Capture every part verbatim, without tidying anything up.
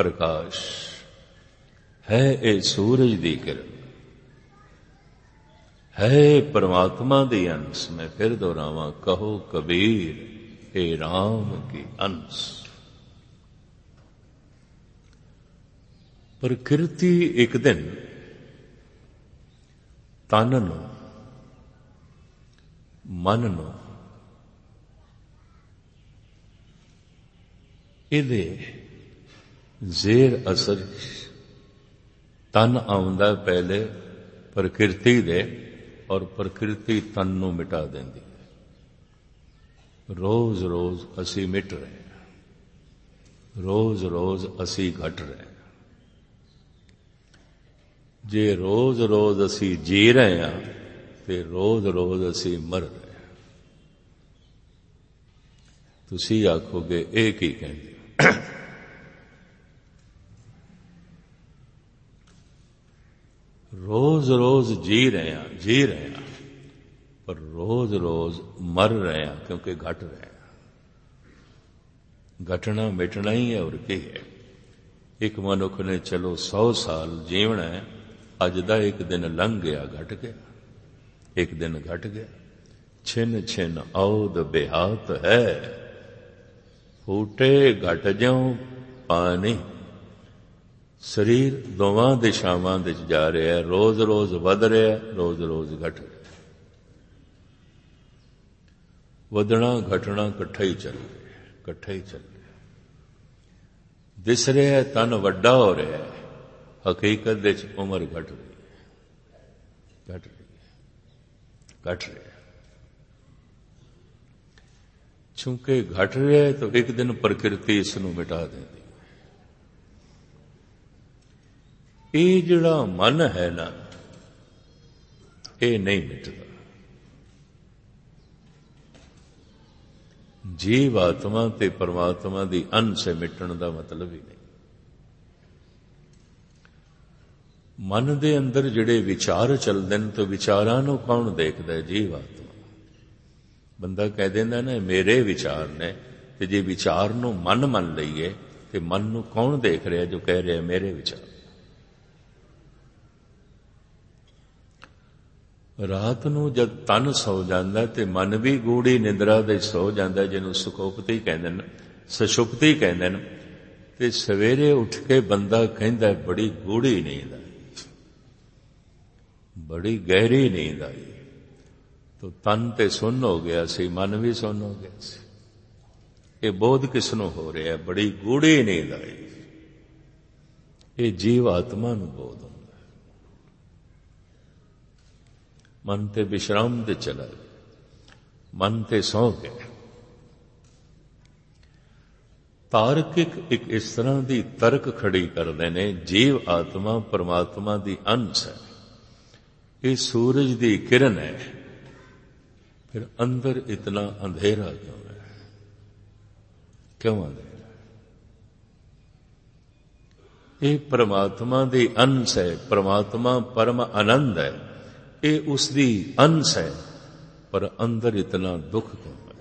प्रकाश, है ये सूरज दी किरण, है परमात्मा दी अंश। मैं फिर दोहरावां, कहो कबीर हे राम की अंश। प्रकृति एक दिन तन नूं मन नूं इहदे जेर असर तन आउंदा पहले प्रकृति दे, और प्रकृति तन नूं मिटा देंदी है। रोज रोज असी मिट रहे हैं, रोज रोज असी घट रहे हैं। जे रोज रोज असी जी रहे हैं ते रोज रोज असी मर रहे हैं। तुसी आखोगे ये की कहंदे? रोज रोज जी रहे हैं, जी रहे हैं, पर रोज रोज मर रहे हैं, क्योंकि घट रहे हैं। घटना मिटना ही है, और की है। एक मनुख ने चलो सौ साल जीवना है, अज दा एक दिन लंघ गया, घट गया, एक दिन घट गया। छिन छिन औद बेहात है, फूटे घट ज्यों पानी। शरीर दोवां दिशावां विच जा रहा है, रोज रोज वध रहा है, रोज रोज घट रहा है। वधना घटना कट्ठा ही चल रहा है, कट्ठा ही चल रहा है। दिस रहा है तन वड्डा हो रहा है, हकीकत विच उम्र घट रही है, घट रही है, घट रही है। चूंकि घट रहा है तो एक दिन प्रकृति इसनूं मिटा देती। ये जिहड़ा मन है ना, ये नहीं मिटदा। जीव आत्मा ते परमात्मा दी अंश मिटण दा मतलब ही नहीं। मन दे अंदर जिहड़े विचार चलदे ने, तो विचारां नूं कौन देखदा है? जीव आत्मा। बंदा कह देंदा ना मेरे विचार ने, ते जे विचार नूं मन मन लईए ते मन नूं कौन देख रहा जो कह रहा मेरे विचार? रात नूं जद तन सौ जांदा ते मन भी गूढ़ी निंदरा दे सौ जांदा, जिन्हों सुखोपती कहंदे ने, सुषुप्ति कहंदे ने। ते सवेरे उठ के बंदा कहंदा बड़ी गूढ़ी नींद आई, बड़ी गहरी नींद आई। तो तन ते सुन हो गया सी, मन भी सुन हो गया सी। ये बोध किसनों हो रहा है? बड़ी गूढ़ी नींद आई। ये जीव आत्मा नूं बोध होंदा। मन ते विश्राम ते चला गया, मन ते सौ गया। तार्किक एक इस तरह की तर्क खड़ी करते हैं, जीव आत्मा परमात्मा की अंश है, ये सूरज की किरण है, फिर अंदर इतना अंधेरा क्यों है? क्यों अंधेरा? ये परमात्मा की अंश है, परमात्मा परम आनंद है, ये उसकी अंश है, पर अंदर इतना दुख क्यों है?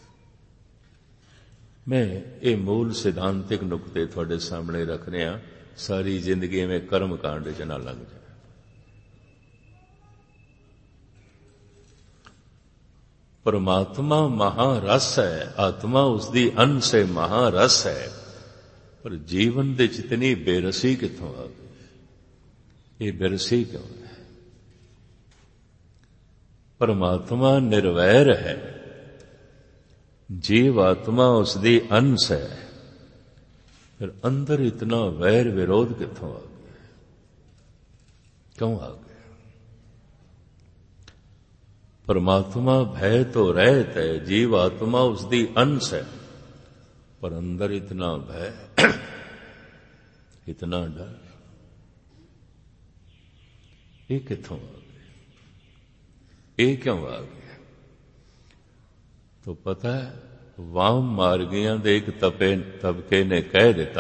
मैं ये मूल सिद्धांतिक नुकते थोड़े सामने रख रहा, सारी जिंदगी में कर्म कांड च ना लग जाए। परमात्मा महारस है, आत्मा उसकी अंश है, महारस है, पर जीवन दे जितनी बेरसी कित्थों आ गई? ये बेरसी क्यों है? परमात्मा निर्वैर है, जीव आत्मा उसकी अंश है, फिर अंदर इतना वैर विरोध कित्थों आ गया? क्यों आ गया? परमात्मा भय तो रहत है, जीव आत्मा उसकी अंश है, पर अंदर इतना भय, इतना डर, ये कित्थों आ गया? ये क्यों आ गया? तो पता है, वाम मार्गियां दे एक तपे तबके ने कह दिता,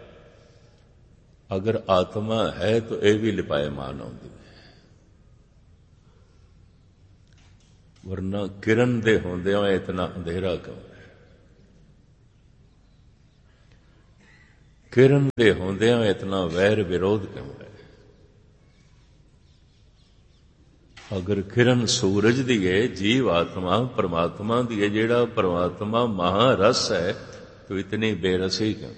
अगर आत्मा है तो यह भी लिपायमान होती है, वरना किरण दे होंदियां इतना अंधेरा क्यों है? ਕਿਰਨ ਦੇ ਹੁੰਦਿਆਂ ਇਤਨਾ ਵੈਰ ਵਿਰੋਧ ਕਿਉਂ ਹੈ? ਅਗਰ ਕਿਰਨ ਸੂਰਜ ਦੀ ਹੈ, ਜੀਵ ਆਤਮਾ परमात्मा ਦੀ ਹੈ, ਜਿਹੜਾ परमात्मा महारस है, तो इतनी बेरसी क्यों?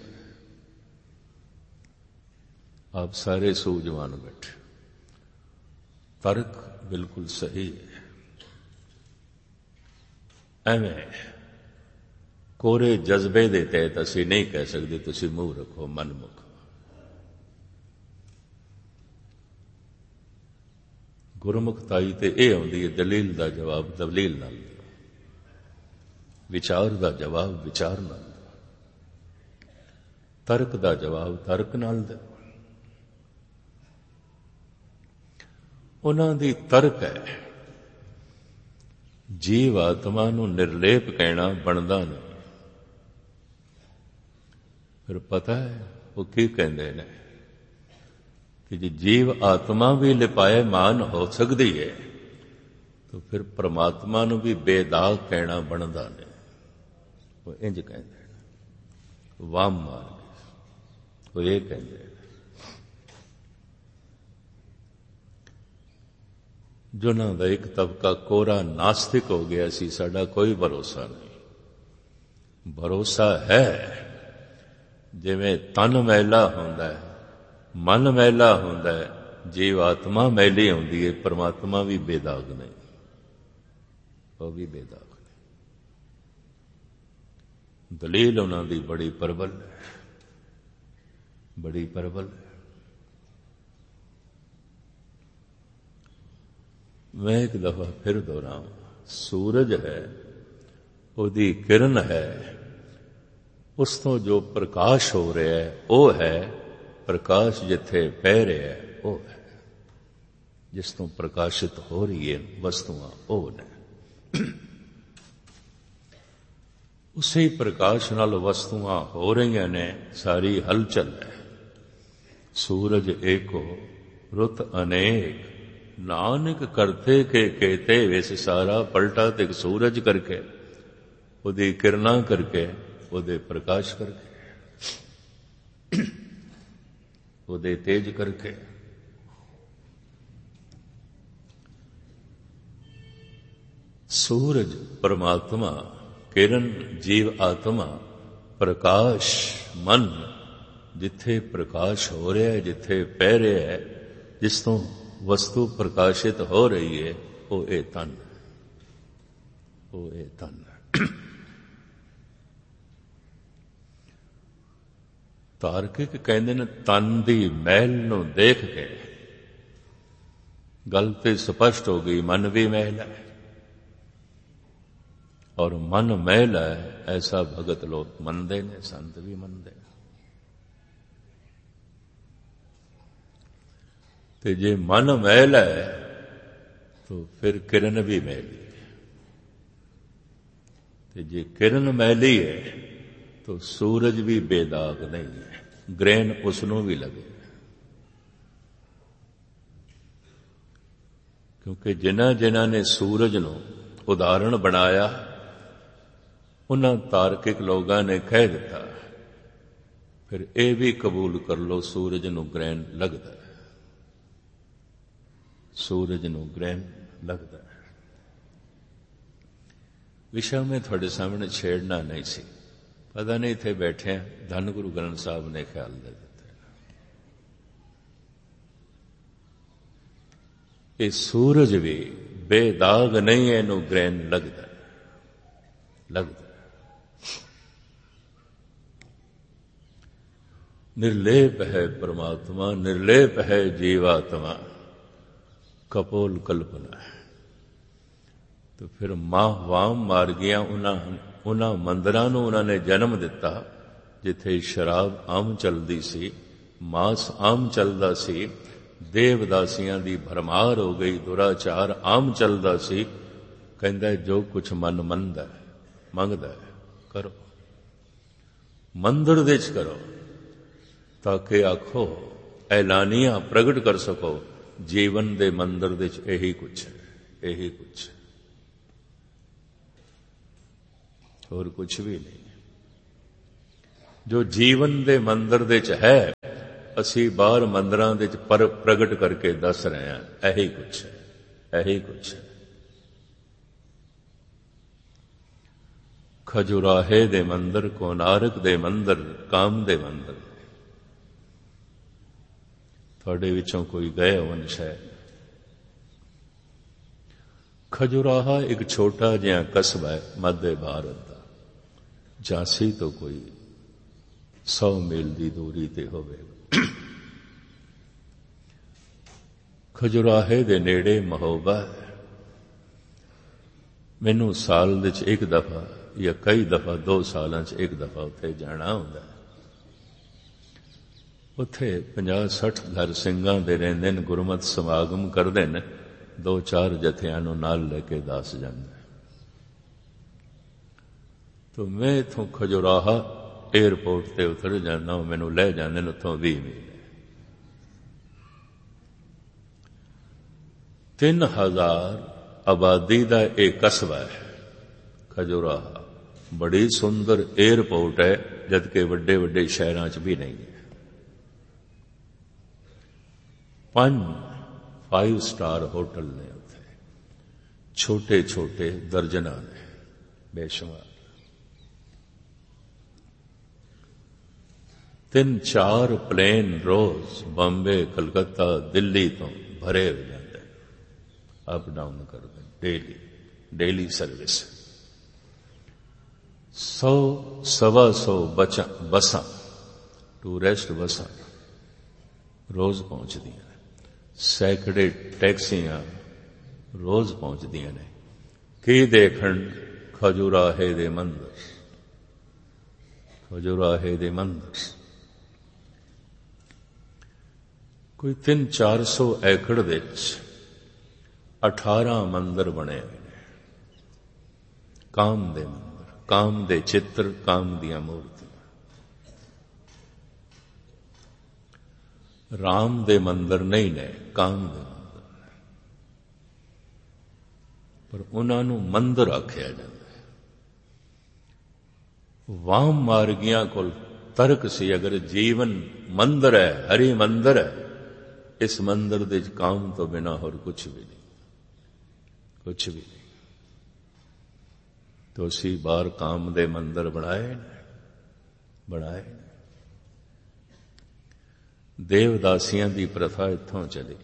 आप सारे सूझवान बैठे, तर्क बिल्कुल सही है। ਐਵੇਂ ਕੋਰੇ ਜਜ਼ਬੇ ਦੇ ਤਹਿਤ ਅਸੀਂ ਨਹੀਂ ਕਹਿ ਸਕਦੇ ਤੁਸੀਂ ਮੂੰਹ ਰੱਖੋ ਮਨਮੁਖ। ਗੁਰਮੁਖਤਾਈ ਤੇ ਇਹ ਆਉਂਦੀ ਹੈ ਦਲੀਲ ਦਾ ਜਵਾਬ ਦਲੀਲ ਨਾਲ ਦਿਓ, ਵਿਚਾਰ ਦਾ ਜਵਾਬ ਵਿਚਾਰ ਨਾਲ ਦਿਓ, ਤਰਕ ਦਾ ਜਵਾਬ ਤਰਕ ਨਾਲ ਦਿਓ। ਉਹਨਾਂ ਦੀ ਤਰਕ ਹੈ ਜੀਵ ਆਤਮਾ ਨੂੰ ਨਿਰਲੇਪ ਕਹਿਣਾ ਬਣਦਾ ਨਹੀਂ। ਫਿਰ ਪਤਾ ਹੈ ਉਹ ਕੀ ਕਹਿੰਦੇ ਨੇ ਕਿ ਜੇ ਜੀਵ ਆਤਮਾ ਵੀ ਲਿਪਾਇਮਾਨ ਹੋ ਸਕਦੀ ਹੈ ਤਾਂ ਫਿਰ ਪ੍ਰਮਾਤਮਾ ਨੂੰ ਵੀ ਬੇਦਾਗ ਕਹਿਣਾ ਬਣਦਾ ਨਹੀਂ। ਉਹ ਇੰਜ ਕਹਿੰਦੇ ਨੇ, ਵਾਮ ਮਾਰਗ ਉਹ ਇਹ ਕਹਿੰਦੇ ਨੇ। ਜਿਨ੍ਹਾਂ ਦਾ ਇੱਕ ਤਬਕਾ ਕੋਰਾ ਨਾਸਤਿਕ ਹੋ ਗਿਆ ਸੀ, ਸਾਡਾ ਕੋਈ ਭਰੋਸਾ ਨਹੀਂ। ਭਰੋਸਾ ਹੈ ਜਿਵੇਂ ਤਨ ਮੈਲਾ ਹੁੰਦਾ ਹੈ, ਮਨ ਮੈਲਾ ਹੁੰਦਾ ਹੈ, ਜੀਵ ਆਤਮਾ ਮੈਲੀ ਹੁੰਦੀ ਹੈ, ਪਰਮਾਤਮਾ ਵੀ ਬੇਦਾਗ ਨਹੀਂ, ਉਹ ਵੀ ਬੇਦਾਗ ਨਹੀਂ। ਦਲੀਲ ਉਹਨਾਂ ਦੀ ਬੜੀ ਪ੍ਰਬਲ ਹੈ, ਬੜੀ ਪ੍ਰਬਲ ਹੈ। मैं एक दफा फिर दोहराऊं, सूरज है, ਉਹਦੀ किरण है, ਉਸ ਤੋਂ ਜੋ ਪ੍ਰਕਾਸ਼ ਹੋ ਰਿਹਾ ਹੈ ਉਹ ਹੈ ਪ੍ਰਕਾਸ਼। ਜਿੱਥੇ ਪੈ ਰਿਹਾ ਹੈ ਉਹ ਹੈ, ਜਿਸ ਤੋਂ ਪ੍ਰਕਾਸ਼ਿਤ ਹੋ ਰਹੀ ਹੈ ਵਸਤੂਆਂ ਉਹ ਨੇ। ਉਸੇ ਪ੍ਰਕਾਸ਼ ਨਾਲ ਵਸਤੂਆਂ ਹੋ ਰਹੀਆਂ ਨੇ, ਸਾਰੀ ਹਲਚਲ ਹੈ। ਸੂਰਜ ਏਕੋ ਰੁੱਤ ਅਨੇਕ, ਨਾਨਕ ਕਰਤੇ ਕੇ ਕਹਤੇ ਵਿਸ ਸਾਰਾ। ਪਲਟਾ ਤੇ ਸੂਰਜ ਕਰਕੇ, ਉਹਦੀ ਕਿਰਨਾਂ ਕਰਕੇ, ਉਹਦੇ ਪ੍ਰਕਾਸ਼ ਕਰਕੇ, ਉਹਦੇ ਤੇਜ ਕਰਕੇ। ਸੂਰਜ ਪਰਮਾਤਮਾ, ਕਿਰਨ ਜੀਵ ਆਤਮਾ, ਪ੍ਰਕਾਸ਼ ਮਨ। ਜਿੱਥੇ ਪ੍ਰਕਾਸ਼ ਹੋ ਰਿਹਾ ਹੈ, ਜਿੱਥੇ ਪੈ ਰਿਹਾ ਹੈ, ਜਿਸ ਤੋਂ ਵਸਤੂ ਪ੍ਰਕਾਸ਼ਿਤ ਹੋ ਰਹੀ ਹੈ, ਉਹ ਇਹ ਤਨ, ਉਹ ਇਹ ਤਨ। ਤਾਰਕਿਕ ਕਹਿੰਦੇ ਨੇ ਤਨ ਦੀ ਮੈਲ ਨੂੰ ਦੇਖ ਕੇ ਗੱਲ ਤੇ ਸਪਸ਼ਟ ਹੋ ਗਈ, ਮਨ ਵੀ ਮੈਲ ਹੈ ਔਰ ਮਨ ਮੈਲ ਹੈ, ਐਸਾ ਭਗਤ ਲੋਕ ਮੰਨਦੇ ਨੇ, ਸੰਤ ਵੀ ਮੰਨਦੇ ਨੇ। ਤੇ ਜੇ ਮਨ ਮੈਲ ਹੈ तो फिर किरण भी मैली है, ਤੇ ਜੇ किरण मैली है तो सूरज भी बेदाग नहीं है, ग्रहण उसनों भी लगे। क्योंकि जिन्हां जिन्हां ने सूरज ਨੂੰ ਉਦਾਹਰਣ ਬਣਾਇਆ, ਉਹਨਾਂ ਤਾਰਕਿਕ ਲੋਕਾਂ ਨੇ ਕਹਿ ਦਿੱਤਾ ਫਿਰ ਇਹ ਵੀ ਕਬੂਲ ਕਰ ਲਓ ਸੂਰਜ ਨੂੰ ਗ੍ਰਹਿਣ ਲੱਗਦਾ ਹੈ, सूरज ਨੂੰ ग्रहण लगता है। विषय में थोड़े सामने छेड़ना नहीं सी, पता नहीं थे बैठे धन गुरु ग्रंथ साहब ने ख्याल दे देते। ये सूरज भी बेदाग नहीं है, इनू ग्रहण लगता लगता निर्लेप है परमात्मा, निर्लेप है जीवात्मा, कपोल कल्पना है। तो फिर मां वाम मार गया, उन्हां मंदिरां नूं उन्हां ने जन्म दिता जिथे शराब आम चलदी सी, मांस आम चलदा सी, देवदासियां दी भरमार हो गई, दुराचार आम चलदा सी। कहंदा जो कुछ मन मंगदा है मंगदा है करो, मंदिर दे च करो, ताकि आखो ऐलानिया प्रगट कर सको जीवन दे मंदिर दे च यही कुछ है, यही कुछ है, और कुछ भी नहीं। जो जीवन दे मंदिर दे च है, असी बाहर मंदिरां दे च पर प्रगट करके दस रहे हैं। यही कुछ है, यही कुछ है। खजुराहे दे मंदिर, कोणार्क दे मंदिर, काम दे मंदिर। थोड़े विचों कोई गए होन शायद। खजुराहा एक छोटा जिहा कस्बा है मध्य भारत का। झांसी तो कोई सौ मील की दूरी ते होवेगा। खजुराहे दे नेड़े महोबा है। मैनू साल विच एक दफा या कई दफा, दो सालां च एक दफा उत्थे जाना हुंदा है। उत्थे पचास सठ घर सिंघां दे रहिंदे ने, गुरमत समागम करदे ने, दो चार जथियां नूं नाल लेके दस जांदा। तो मैं इथों खजुराहा एयरपोर्ट ते उतर जाना, मैनू लै जांदे ने उत्थों भी मील। तीन हजार आबादी का एक कस्बा है खजुराहा। बड़ी सुंदर एयरपोर्ट है, जबकि वड्डे वड्डे शहरां च भी नहीं है। पांच फाइव स्टार होटल ने उत्थे, छोटे छोटे दर्जना ने बेशुमार। तीन चार प्लेन रोज बॉम्बे, कलकत्ता, दिल्ली तो भरे हो जाते, अप डाउन करते डेली, डेली सर्विस। सौ सवा सौ बचा बसा, टूरिस्ट बसा रोज पहुंचती हैं। सैकड़े टैक्सियां रोज पहुंचती ने। की देखण खजुराहे दे मंदिर, खजुराहे दे मंदिर। कोई तीन चार सौ एकड़ दे अठारह मंदिर बने हुए ने। काम दे मंदिर, काम दे चित्र, काम दियां मूर्तियां। राम दे मंदिर नहीं ने, काम दे मंदिर ने, पर उन्होंने मंदिर आख्या जाता है। वाम मार्गियां को तर्क सी, अगर जीवन मंदिर है, हरि मंदिर है, इस मंदिर दे काम तो बिना और कुछ भी नहीं, कुछ भी नहीं। तो असी बार काम दे मंदिर बनाए बनाए देवदासियां दी प्रथा इत्थों चली।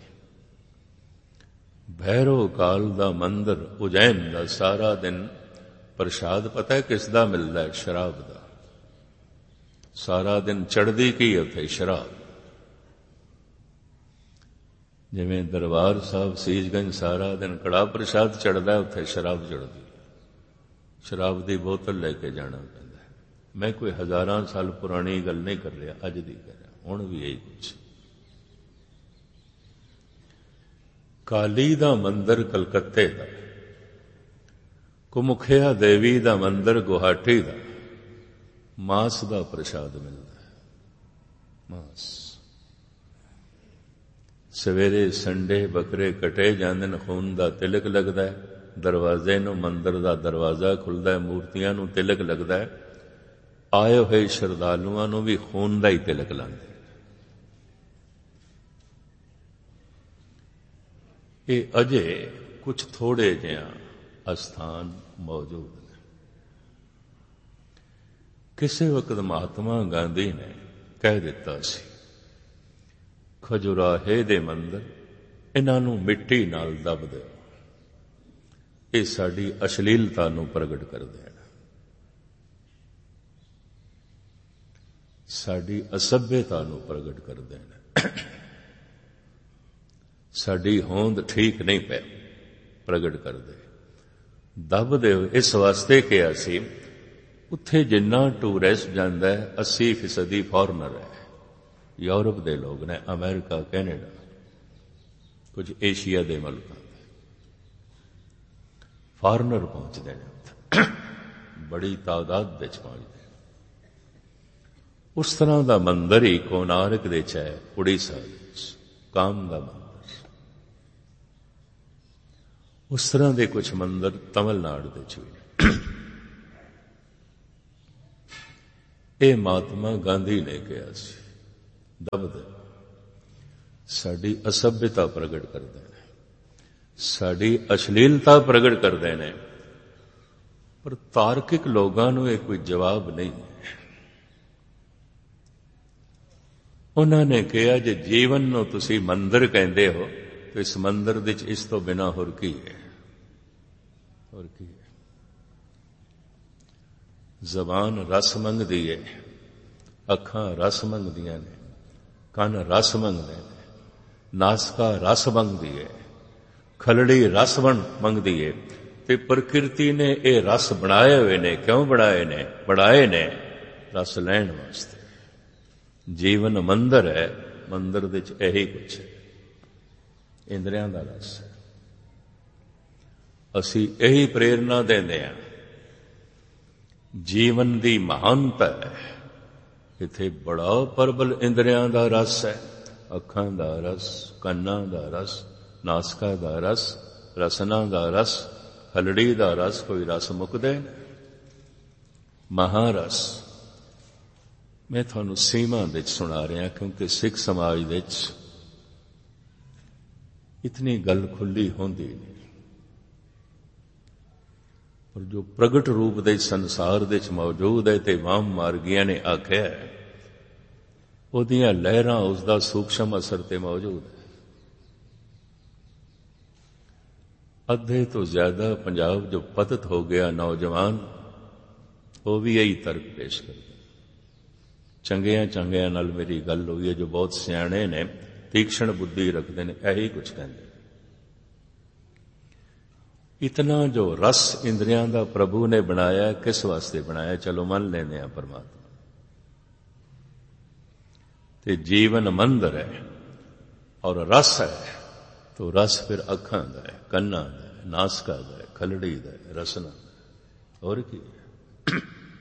भैरव काल दा मंदिर उज्जैन दा सारा दिन प्रसाद पता है किसदा मिलता है? शराब दा। सारा दिन चढ़दी की उत्थे शराब। जिवें दरबार साहब सीसगंज सारा दिन कड़ा प्रसाद चढ़दा है, उत्थे शराब चढ़दी। शराब दी बोतल लेके जाना पैंदा है। मैं कोई हजारां साल पुरानी गल नहीं कर रहा, अज दी कर रहा, हुण भी यही कुछ। काली दा मंदिर कलकत्ते दा, कुमुखिया देवी दा मंदिर गुवाहाटी दा, मांस दा प्रसाद मिलता है। मांस सवेरे संडे बकरे कटे जांदे ने, खून दा तिलक लगदा है। दरवाजे नूं मंदिर दा दरवाजा खुलदा है, मूर्तियां नूं तिलक लगदा है। आए हुए श्रद्धालुआं नूं भी खून दा ही तिलक लांदे। ये अजे कुछ थोड़े जिहा स्थान मौजूद ने। किसी वक्त महात्मा गांधी ने कह दिता सी, खजुराहे दे मंदिर इन्हां नूं मिट्टी नाल दब दो, ये साडी अश्लीलता नूं प्रगट कर देण, साडी असभ्यता नूं प्रगट कर देण, साडी होंद ठीक नहीं पै प्रगट कर दे। दब दे इस वास्ते किया सी, उत्थे जिन्ना टूरिस्ट जांदा है अस्सी फीसदी फॉरनर है। यूरोप दे लोग ने, अमेरिका, कैनेडा, कुछ एशिया दे मुल्कां दे फॉरनर पहुंचते हैं, बड़ी तादाद विच पहुंचते हैं। उस तरह का मंदिर ही कोणार्क दे च है, उड़ीसा विच काम दा मंदिर। उस तरह के कुछ मंदिर तमिलनाडु दे च भी। ਇਹ ਮਹਾਤਮਾ ਗਾਂਧੀ ਨੇ ਕਿਹਾ ਸੀ। ਦਬਦ ਸਾਡੀ ਅਸਭਿਅਤਾ ਪ੍ਰਗਟ ਕਰਦੇ ਨੇ, ਸਾਡੀ ਅਸ਼ਲੀਲਤਾ ਪ੍ਰਗਟ ਕਰਦੇ ਨੇ, ਪਰ ਤਾਰਕਿਕ ਲੋਕਾਂ ਨੂੰ ਇਹ ਕੋਈ ਜਵਾਬ ਨਹੀਂ। ਉਹਨਾਂ ਨੇ ਕਿਹਾ ਜੇ ਜੀਵਨ ਨੂੰ ਤੁਸੀਂ ਮੰਦਰ ਕਹਿੰਦੇ ਹੋ ਤਾਂ ਇਸ ਮੰਦਰ ਵਿੱਚ ਇਸ ਤੋਂ ਬਿਨਾਂ ਹੋਰ ਕੀ ਹੈ? ਹੋਰ ਕੀ ਹੈ? ਜ਼ਬਾਨ ਰਸ ਮੰਗਦੀ ਹੈ, ਅੱਖਾਂ ਰਸ ਮੰਗਦੀਆਂ ਨੇ, ਕੰਨ ਰਸ ਮੰਗਦੇ ਨੇ, ਨਾਸਕਾ ਰਸ ਮੰਗਦੀ ਹੈ, ਖਲੜੀ ਰਸ ਮੰਗਦੀ ਹੈ, ਤੇ ਪ੍ਰਕਿਰਤੀ ਨੇ ਇਹ ਰਸ ਬਣਾਏ ਹੋਏ ਨੇ। ਕਿਉਂ ਬਣਾਏ ਨੇ? ਬਣਾਏ ਨੇ ਰਸ ਲੈਣ ਵਾਸਤੇ। ਜੀਵਨ ਮੰਦਰ ਹੈ, ਮੰਦਰ ਵਿੱਚ ਇਹੀ ਕੁਛ ਹੈ, ਇੰਦਰੀਆਂ ਦਾ ਰਸ ਹੈ। ਅਸੀਂ ਇਹੀ ਪ੍ਰੇਰਨਾ ਦਿੰਦੇ ਹਾਂ। ਜੀਵਨ ਦੀ ਮਹਾਨਤਾ ਹੈ, ਇੱਥੇ ਬੜਾ ਪ੍ਰਬਲ ਇੰਦਰੀਆਂ ਦਾ ਰਸ ਹੈ। ਅੱਖਾਂ ਦਾ ਰਸ, ਕੰਨਾਂ ਦਾ ਰਸ, ਨਾਸਕਾ ਦਾ ਰਸ, ਰਸਨਾ ਦਾ ਰਸ, ਹਲੜੀ ਦਾ ਰਸ, ਕੋਈ ਰਸ ਮੁੱਕਦੇ ਨੇ। ਮਹਾਰਸ ਮੈਂ ਤੁਹਾਨੂੰ ਸੀਮਾ ਵਿੱਚ ਸੁਣਾ ਰਿਹਾ, ਕਿਉਂਕਿ ਸਿੱਖ ਸਮਾਜ ਵਿੱਚ ਇਤਨੀ ਗੱਲ ਖੁੱਲੀ ਹੁੰਦੀ ਨਹੀਂ, ਪਰ ਜੋ ਪ੍ਰਗਟ ਰੂਪ ਦੇ ਸੰਸਾਰ ਵਿੱਚ ਮੌਜੂਦ ਹੈ ਤੇ ਵਾਮ ਮਾਰਗੀਆਂ ਨੇ ਆਖਿਆ, ਉਹਦੀਆਂ ਲਹਿਰਾਂ, ਉਸਦਾ ਸੂਖਸ਼ਮ ਅਸਰ ਤੇ ਮੌਜੂਦ ਹੈ। ਅੱਧੇ ਤੋਂ ਜ਼ਿਆਦਾ ਪੰਜਾਬ ਜੋ ਪਤਿਤ ਹੋ ਗਿਆ ਨੌਜਵਾਨ, ਉਹ ਵੀ ਇਹੀ ਤਰਕ ਪੇਸ਼ ਕਰਦੇ। ਚੰਗਿਆਂ ਚੰਗਿਆਂ ਨਾਲ ਮੇਰੀ ਗੱਲ ਹੋਈ ਹੈ, ਜੋ ਬਹੁਤ ਸਿਆਣੇ ਨੇ, ਤੀਕਸ਼ਣ ਬੁੱਧੀ ਰੱਖਦੇ ਨੇ, ਇਹੀ ਕੁਝ ਕਹਿੰਦੇ। ਇਤਨਾ ਜੋ ਰਸ ਇੰਦਰੀਆਂ ਦਾ ਪ੍ਰਭੂ ਨੇ ਬਣਾਇਆ, ਕਿਸ ਵਾਸਤੇ ਬਣਾਇਆ? ਚਲੋ ਮੰਨ ਲੈਂਦੇ ਹਾਂ ਪਰਮਾਤਮਾ। ਤੇ ਜੀਵਨ ਮੰਦਰ ਹੈ ਔਰ ਰਸ ਹੈ, ਤੋ ਰਸ ਫਿਰ ਅੱਖਾਂ ਦਾ ਹੈ, ਕੰਨਾਂ ਦਾ ਹੈ, ਨਾਸਕਾ ਦਾ ਹੈ, ਖਲੜੀ ਦਾ ਹੈ, ਰਸਨਾ ਦਾ ਹੈ। ਹੋਰ ਕੀ ਹੈ?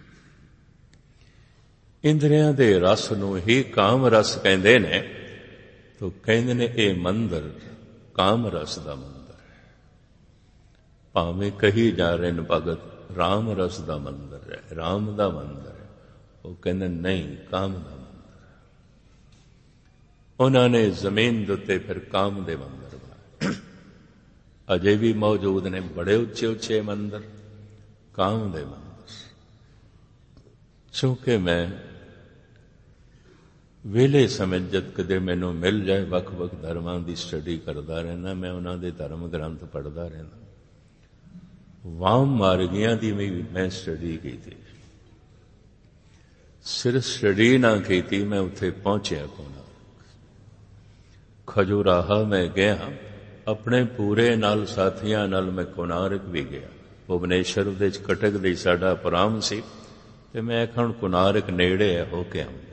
ਇੰਦਰੀਆਂ ਦੇ ਰਸ ਨੂੰ ਹੀ ਕਾਮ ਰਸ ਕਹਿੰਦੇ ਨੇ। ਤੋ ਕਹਿੰਦੇ ਨੇ ਇਹ ਮੰਦਰ ਕਾਮ ਰਸ ਦਾ ਮੰਦਰ ਹੈ। ਭਾਵੇਂ ਕਹੀ ਜਾ ਰਹੇ ਨੇ ਭਗਤ ਰਾਮ ਰਸ ਦਾ ਮੰਦਰ ਹੈ, ਰਾਮ ਦਾ ਮੰਦਰ ਹੈ, ਉਹ ਕਹਿੰਦੇ ਨਹੀਂ, ਕਾਮ ਦਾ ਮੰਦਰ ਹੈ। ਉਹਨਾਂ ਨੇ ਜ਼ਮੀਨ ਦੇ ਉੱਤੇ ਫਿਰ ਕਾਮ ਦੇ ਮੰਦਰ ਬਣਾਏ। ਅਜੇ ਵੀ ਮੌਜੂਦ ਨੇ ਬੜੇ ਉੱਚੇ ਉੱਚੇ ਮੰਦਰ, ਕਾਮ ਦੇ ਮੰਦਰ। ਕਿਉਂਕਿ ਮੈਂ ਵੇਲੇ ਸਮੇਂ ਜਦ ਕਦੇ ਮੈਨੂੰ ਮਿਲ ਜਾਏ, ਵੱਖ ਵੱਖ ਧਰਮਾਂ ਦੀ ਸਟੱਡੀ ਕਰਦਾ ਰਹਿਣਾ, ਮੈਂ ਉਹਨਾਂ ਦੇ ਧਰਮ ਗ੍ਰੰਥ ਪੜ੍ਹਦਾ ਰਹਿਣਾ। ਵਾਮ ਮਾਰਗੀਆਂ ਦੀ ਵੀ ਮੈਂ ਸਟੱਡੀ ਕੀਤੀ। ਸਿਰਫ ਸਟੱਡੀ ਨਾ ਕੀਤੀ, ਮੈਂ ਉੱਥੇ ਪਹੁੰਚਿਆ। ਕੋਨਾਰਕ ਖਜੂਰਾਹਾ ਮੈਂ ਗਿਆ, ਆਪਣੇ ਪੂਰੇ ਨਾਲ ਸਾਥੀਆਂ ਨਾਲ ਮੈਂ ਕੋਨਾਰਕ ਵੀ ਗਿਆ। ਭੁਵਨੇਸ਼ਵਰ ਦੇ ਕਟਕ ਦੇ ਸਾਡਾ ਪ੍ਰੋਗਰਾਮ ਸੀ ਤੇ ਮੈਂ ਆਖਣ ਕੋਨਾਰਕ ਨੇੜੇ ਹੈ, ਹੋ ਕੇ ਆਉਂਦੇ।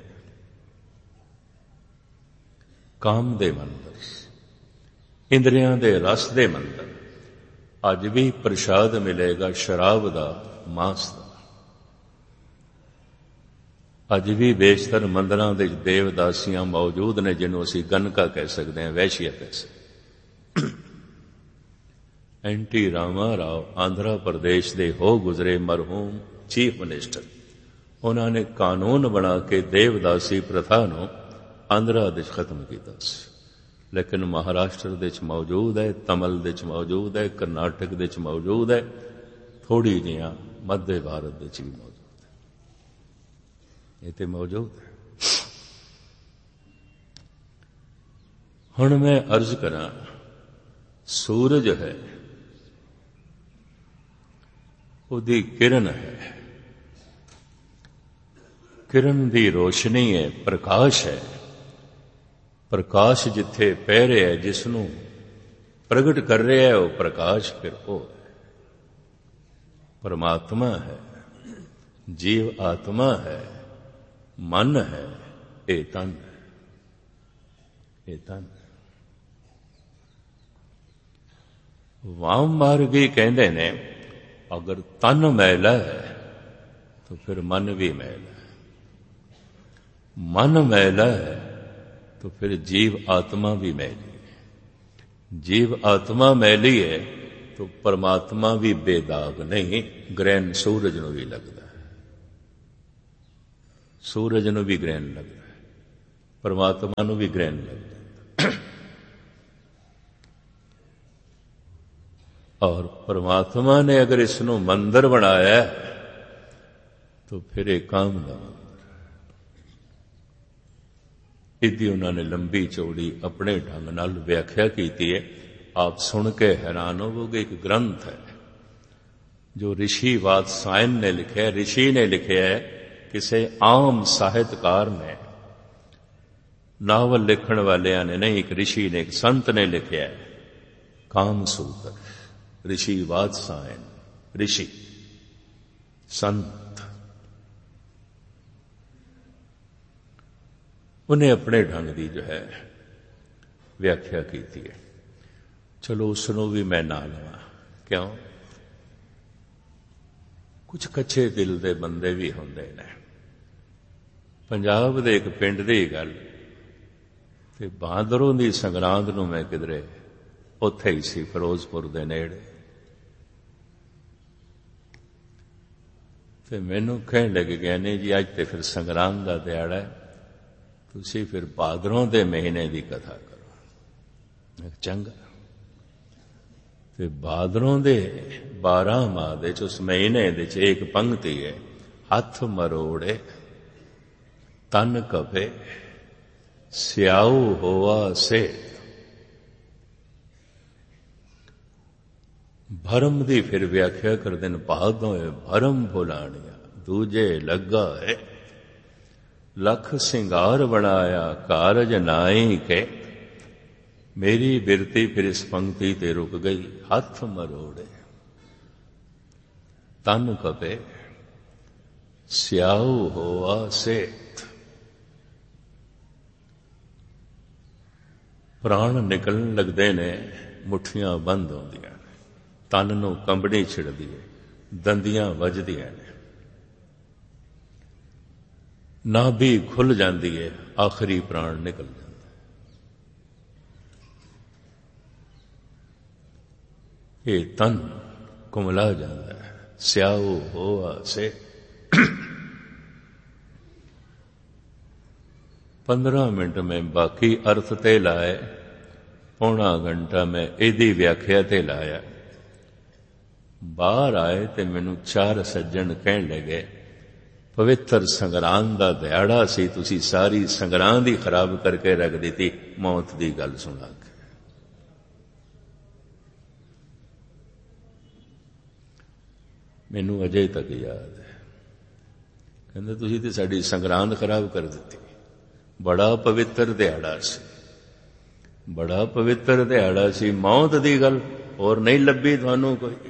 ਕਾਮ ਦੇ ਮੰਦਰ, ਇੰਦਰੀਆਂ ਦੇ ਰਸ ਦੇ ਮੰਦਰ। ਅੱਜ ਵੀ ਪ੍ਰਸ਼ਾਦ ਮਿਲੇਗਾ ਸ਼ਰਾਬ ਦਾ, ਮਾਸ ਦਾ। ਅੱਜ ਵੀ ਬੇਸ਼ਤਰ ਮੰਦਰਾਂ ਦੇ ਦੇਵਦਾਸੀਆਂ ਮੌਜੂਦ ਨੇ, ਜਿਹਨੂੰ ਅਸੀਂ ਗਨਕਾ ਕਹਿ ਸਕਦੇ ਹਾਂ, ਵੈਸ਼ੀਆ ਕਹਿ ਸਕਦੇ। ਐਨਟੀ ਰਾਮਾ ਰਾਓ ਆਂਧਰਾ ਪ੍ਰਦੇਸ਼ ਦੇ ਹੋ ਗੁਜ਼ਰੇ ਮਰਹੂਮ ਚੀਫ ਮਿਨਿਸਟਰ, ਉਹਨਾਂ ਨੇ ਕਾਨੂੰਨ ਬਣਾ ਕੇ ਦੇਵਦਾਸੀ ਪ੍ਰਥਾ ਨੂੰ ਆਂਧਰਾ ਵਿੱਚ ਖਤਮ ਕੀਤਾ ਸੀ। ਲੇਕਿਨ ਮਹਾਰਾਸ਼ਟਰ ਵਿੱਚ ਮੌਜੂਦ ਹੈ, ਤਮਿਲ ਵਿੱਚ ਮੌਜੂਦ ਹੈ, ਕਰਨਾਟਕ ਵਿੱਚ ਮੌਜੂਦ ਹੈ, ਥੋੜੀ ਜਿਹੀਆਂ ਮੱਧ ਭਾਰਤ ਵਿੱਚ ਵੀ ਮੌਜੂਦ ਹੈ। ਇਹ ਤੇ ਮੌਜੂਦ ਹੈ। ਹੁਣ ਮੈਂ ਅਰਜ਼ ਕਰਾਂ, ਸੂਰਜ ਹੈ, ਉਹਦੀ ਕਿਰਨ ਹੈ, ਕਿਰਨ ਦੀ ਰੋਸ਼ਨੀ ਹੈ, ਪ੍ਰਕਾਸ਼ ਹੈ। ਪ੍ਰਕਾਸ਼ ਜਿੱਥੇ ਪੈ ਰਿਹਾ ਹੈ, ਜਿਸ ਨੂੰ ਪ੍ਰਗਟ ਕਰ ਰਿਹਾ ਹੈ, ਉਹ ਪ੍ਰਕਾਸ਼ ਫਿਰ ਉਹ ਪਰਮਾਤਮਾ ਹੈ। ਜੀਵ ਆਤਮਾ ਹੈ, ਮਨ ਹੈ, ਇਹ ਤਨ ਹੈ, ਇਹ ਤਨ। ਵਾਮ ਮਾਰਗੀ ਕਹਿੰਦੇ ਨੇ, ਅਗਰ ਤਨ ਮੈਲਾ ਹੈ ਤਾਂ ਫਿਰ ਮਨ ਵੀ ਮੈਲਾ ਹੈ, ਮਨ ਮੈਲਾ ਹੈ तो फिर जीव आत्मा भी मैली है। जीव आत्मा मैली है तो परमात्मा भी बेदाग नहीं, ग्रहण सूरज ਨੂੰ ਵੀ ਲੱਗਦਾ ਹੈ। ਸੂਰਜ ਨੂੰ ਵੀ ਗ੍ਰਹਿਣ ਲੱਗਦਾ, ਪਰਮਾਤਮਾ ਨੂੰ ਵੀ ਗ੍ਰਹਿਣ ਲੱਗਦਾ। ਔਰ ਪਰਮਾਤਮਾ ਨੇ ਅਗਰ ਇਸ ਨੂੰ ਮੰਦਰ ਬਣਾਇਆ ਤਾਂ ਫਿਰ ਇਹ ਕਾਮ ਦਾ ਮੰਦਰ। ਇਹਦੀ ਉਹਨਾਂ ਨੇ ਲੰਬੀ ਚੌੜੀ ਆਪਣੇ ਢੰਗ ਨਾਲ ਵਿਆਖਿਆ ਕੀਤੀ ਹੈ। ਆਪ ਸੁਣ ਕੇ ਹੈਰਾਨ ਹੋਵੋਗੇ। ਇੱਕ ਗ੍ਰੰਥ ਹੈ ਜੋ ਰਿਸ਼ੀ ਵਾਤਸਾਇਨ ਨੇ ਲਿਖਿਆ। ਰਿਸ਼ੀ ਨੇ ਲਿਖਿਆ ਹੈ, ਕਿਸੇ ਆਮ ਸਾਹਿਤਕਾਰ ਨੇ, ਨਾਵਲ ਲਿਖਣ ਵਾਲਿਆਂ ਨੇ ਨਹੀਂ, ਇੱਕ ਰਿਸ਼ੀ ਨੇ, ਇੱਕ ਸੰਤ ਨੇ ਲਿਖਿਆ ਹੈ, ਕਾਮ ਸੂਤਰ। ਰਿਸ਼ੀ ਵਾਤਸਾਇਨ, ਰਿਸ਼ੀ ਸੰਤ, ਉਹਨੇ ਆਪਣੇ ਢੰਗ ਦੀ ਜੋ ਹੈ ਵਿਆਖਿਆ ਕੀਤੀ ਹੈ। ਚਲੋ ਉਸ ਨੂੰ ਵੀ ਮੈਂ ਨਾ ਲਵਾਂ, ਕਿਉਂ? ਕੁਝ ਕੱਚੇ ਦਿਲ ਦੇ ਬੰਦੇ ਵੀ ਹੁੰਦੇ ਨੇ। ਪੰਜਾਬ ਦੇ ਇੱਕ ਪਿੰਡ ਦੀ ਗੱਲ, ਤੇ ਬਹਾਦਰੋਂ ਦੀ ਸੰਗਰਾਂਦ ਨੂੰ ਮੈਂ ਕਿਧਰੇ ਉੱਥੇ ਹੀ ਸੀ, ਫਿਰੋਜ਼ਪੁਰ ਦੇ ਨੇੜੇ, ਤੇ ਮੈਨੂੰ ਕਹਿਣ ਲੱਗੇ, ਗਿਆਨੀ ਜੀ ਅੱਜ ਤੇ ਫਿਰ ਸੰਗਰਾਂਦ ਦਾ ਦਿਹਾੜਾ ਹੈ, ਤੁਸੀਂ ਫਿਰ ਭਾਦਰੋਂ ਦੇ ਮਹੀਨੇ ਦੀ ਕਥਾ ਕਰੋ। ਮੈਂ ਚੰਗਾ। ਤੇ ਭਾਦਰੋਂ ਦੇ ਬਾਰਾਂ ਮਾਹ ਦੇ ਚ ਉਸ ਮਹੀਨੇ ਦੇ ਚ ਇੱਕ ਪੰਕਤੀ ਹੈ, ਹੱਥ ਮਰੋੜੇ ਤਨ ਕਪੇ ਸਿਆਉ ਹੋਆ ਸੇ। ਭਰਮ ਦੀ ਫਿਰ ਵਿਆਖਿਆ ਕਰਦੇ ਨੇ, ਭਾਦੋਂ ਭਰਮ ਭੁਲਾਣਿਆ ਦੂਜੇ ਲੱਗਾ ਹੈ, ਲੱਖ ਸਿੰਗਾਰ ਬਣਾਇਆ ਕਾਰਜ ਨਾਈ ਕੇ। ਮੇਰੀ ਬਿਰਤੀ ਫਿਰ ਇਸ ਪੰਕਤੀ ਤੇ ਰੁਕ ਗਈ। ਹੱਥ ਮਰੋੜੇ ਤਨ ਕਪੇ ਸਿਆਉ ਹੋਆ ਸੇ। ਪ੍ਰਾਣ ਨਿਕਲਣ ਲੱਗਦੇ ਨੇ, ਮੁੱਠੀਆਂ ਬੰਦ ਹੁੰਦੀਆਂ ਨੇ, ਤਨ ਨੂੰ ਕੰਬਣੀ ਛਿੜਦੀ ਹੈ, ਦੰਦੀਆਂ ਵੱਜਦੀਆਂ ਨੇ, ਨਾਭੀ ਖੁੱਲ ਜਾਂਦੀ ਹੈ, ਆਖਰੀ ਪ੍ਰਾਣ ਨਿਕਲ ਜਾਂਦਾ। ਇਹ ਤਨ ਕੁਮਲਾ ਜਾਂਦਾ ਹੈ। ਸਿਆਉ ਹੋਆ ਸੇ। पंद्रह मिनट में बाकी अर्थ ते लाए, पौना घंटा मैं एदी व्याख्या ते लाया। बाहर आए ते मैनू चार सज्जन कहन लगे, पवित्र संगरांद दा दिहाड़ा सी, तुसी सारी संगरांद ही खराब करके रख दी, मौत दी गल सुना के। मैनू अजे तक याद है, कहंदे तुसी ते साडी संगरांद खराब कर दी। बड़ा पवित्र दिहाड़ा सी, बड़ा पवित्र दिहाड़ा सी, मौत दी गल और नहीं लभी थानू कोई।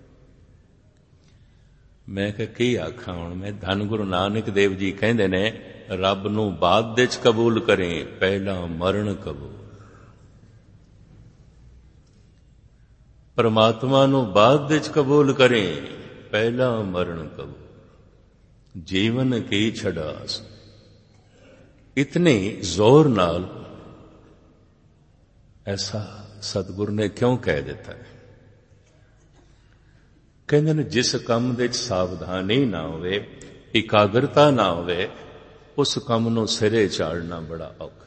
मैं कहा की आखा हुण मैं। धन गुरु नानक देव जी कहंदे ने, रब नू बाद विच कबूल करें, पहला मरण कबूल। परमात्मा नू बाद विच कबूल करें, पहला मरण कबूल। जीवन की छड़ास। इतने जोर नाल ऐसा सतगुरु ने क्यों कह दिता है? कहते ने जिस काम दे सावधानी ना होवे, एकाग्रता ना होवे, उस काम नूं सिरे चाड़ना बड़ा औखा।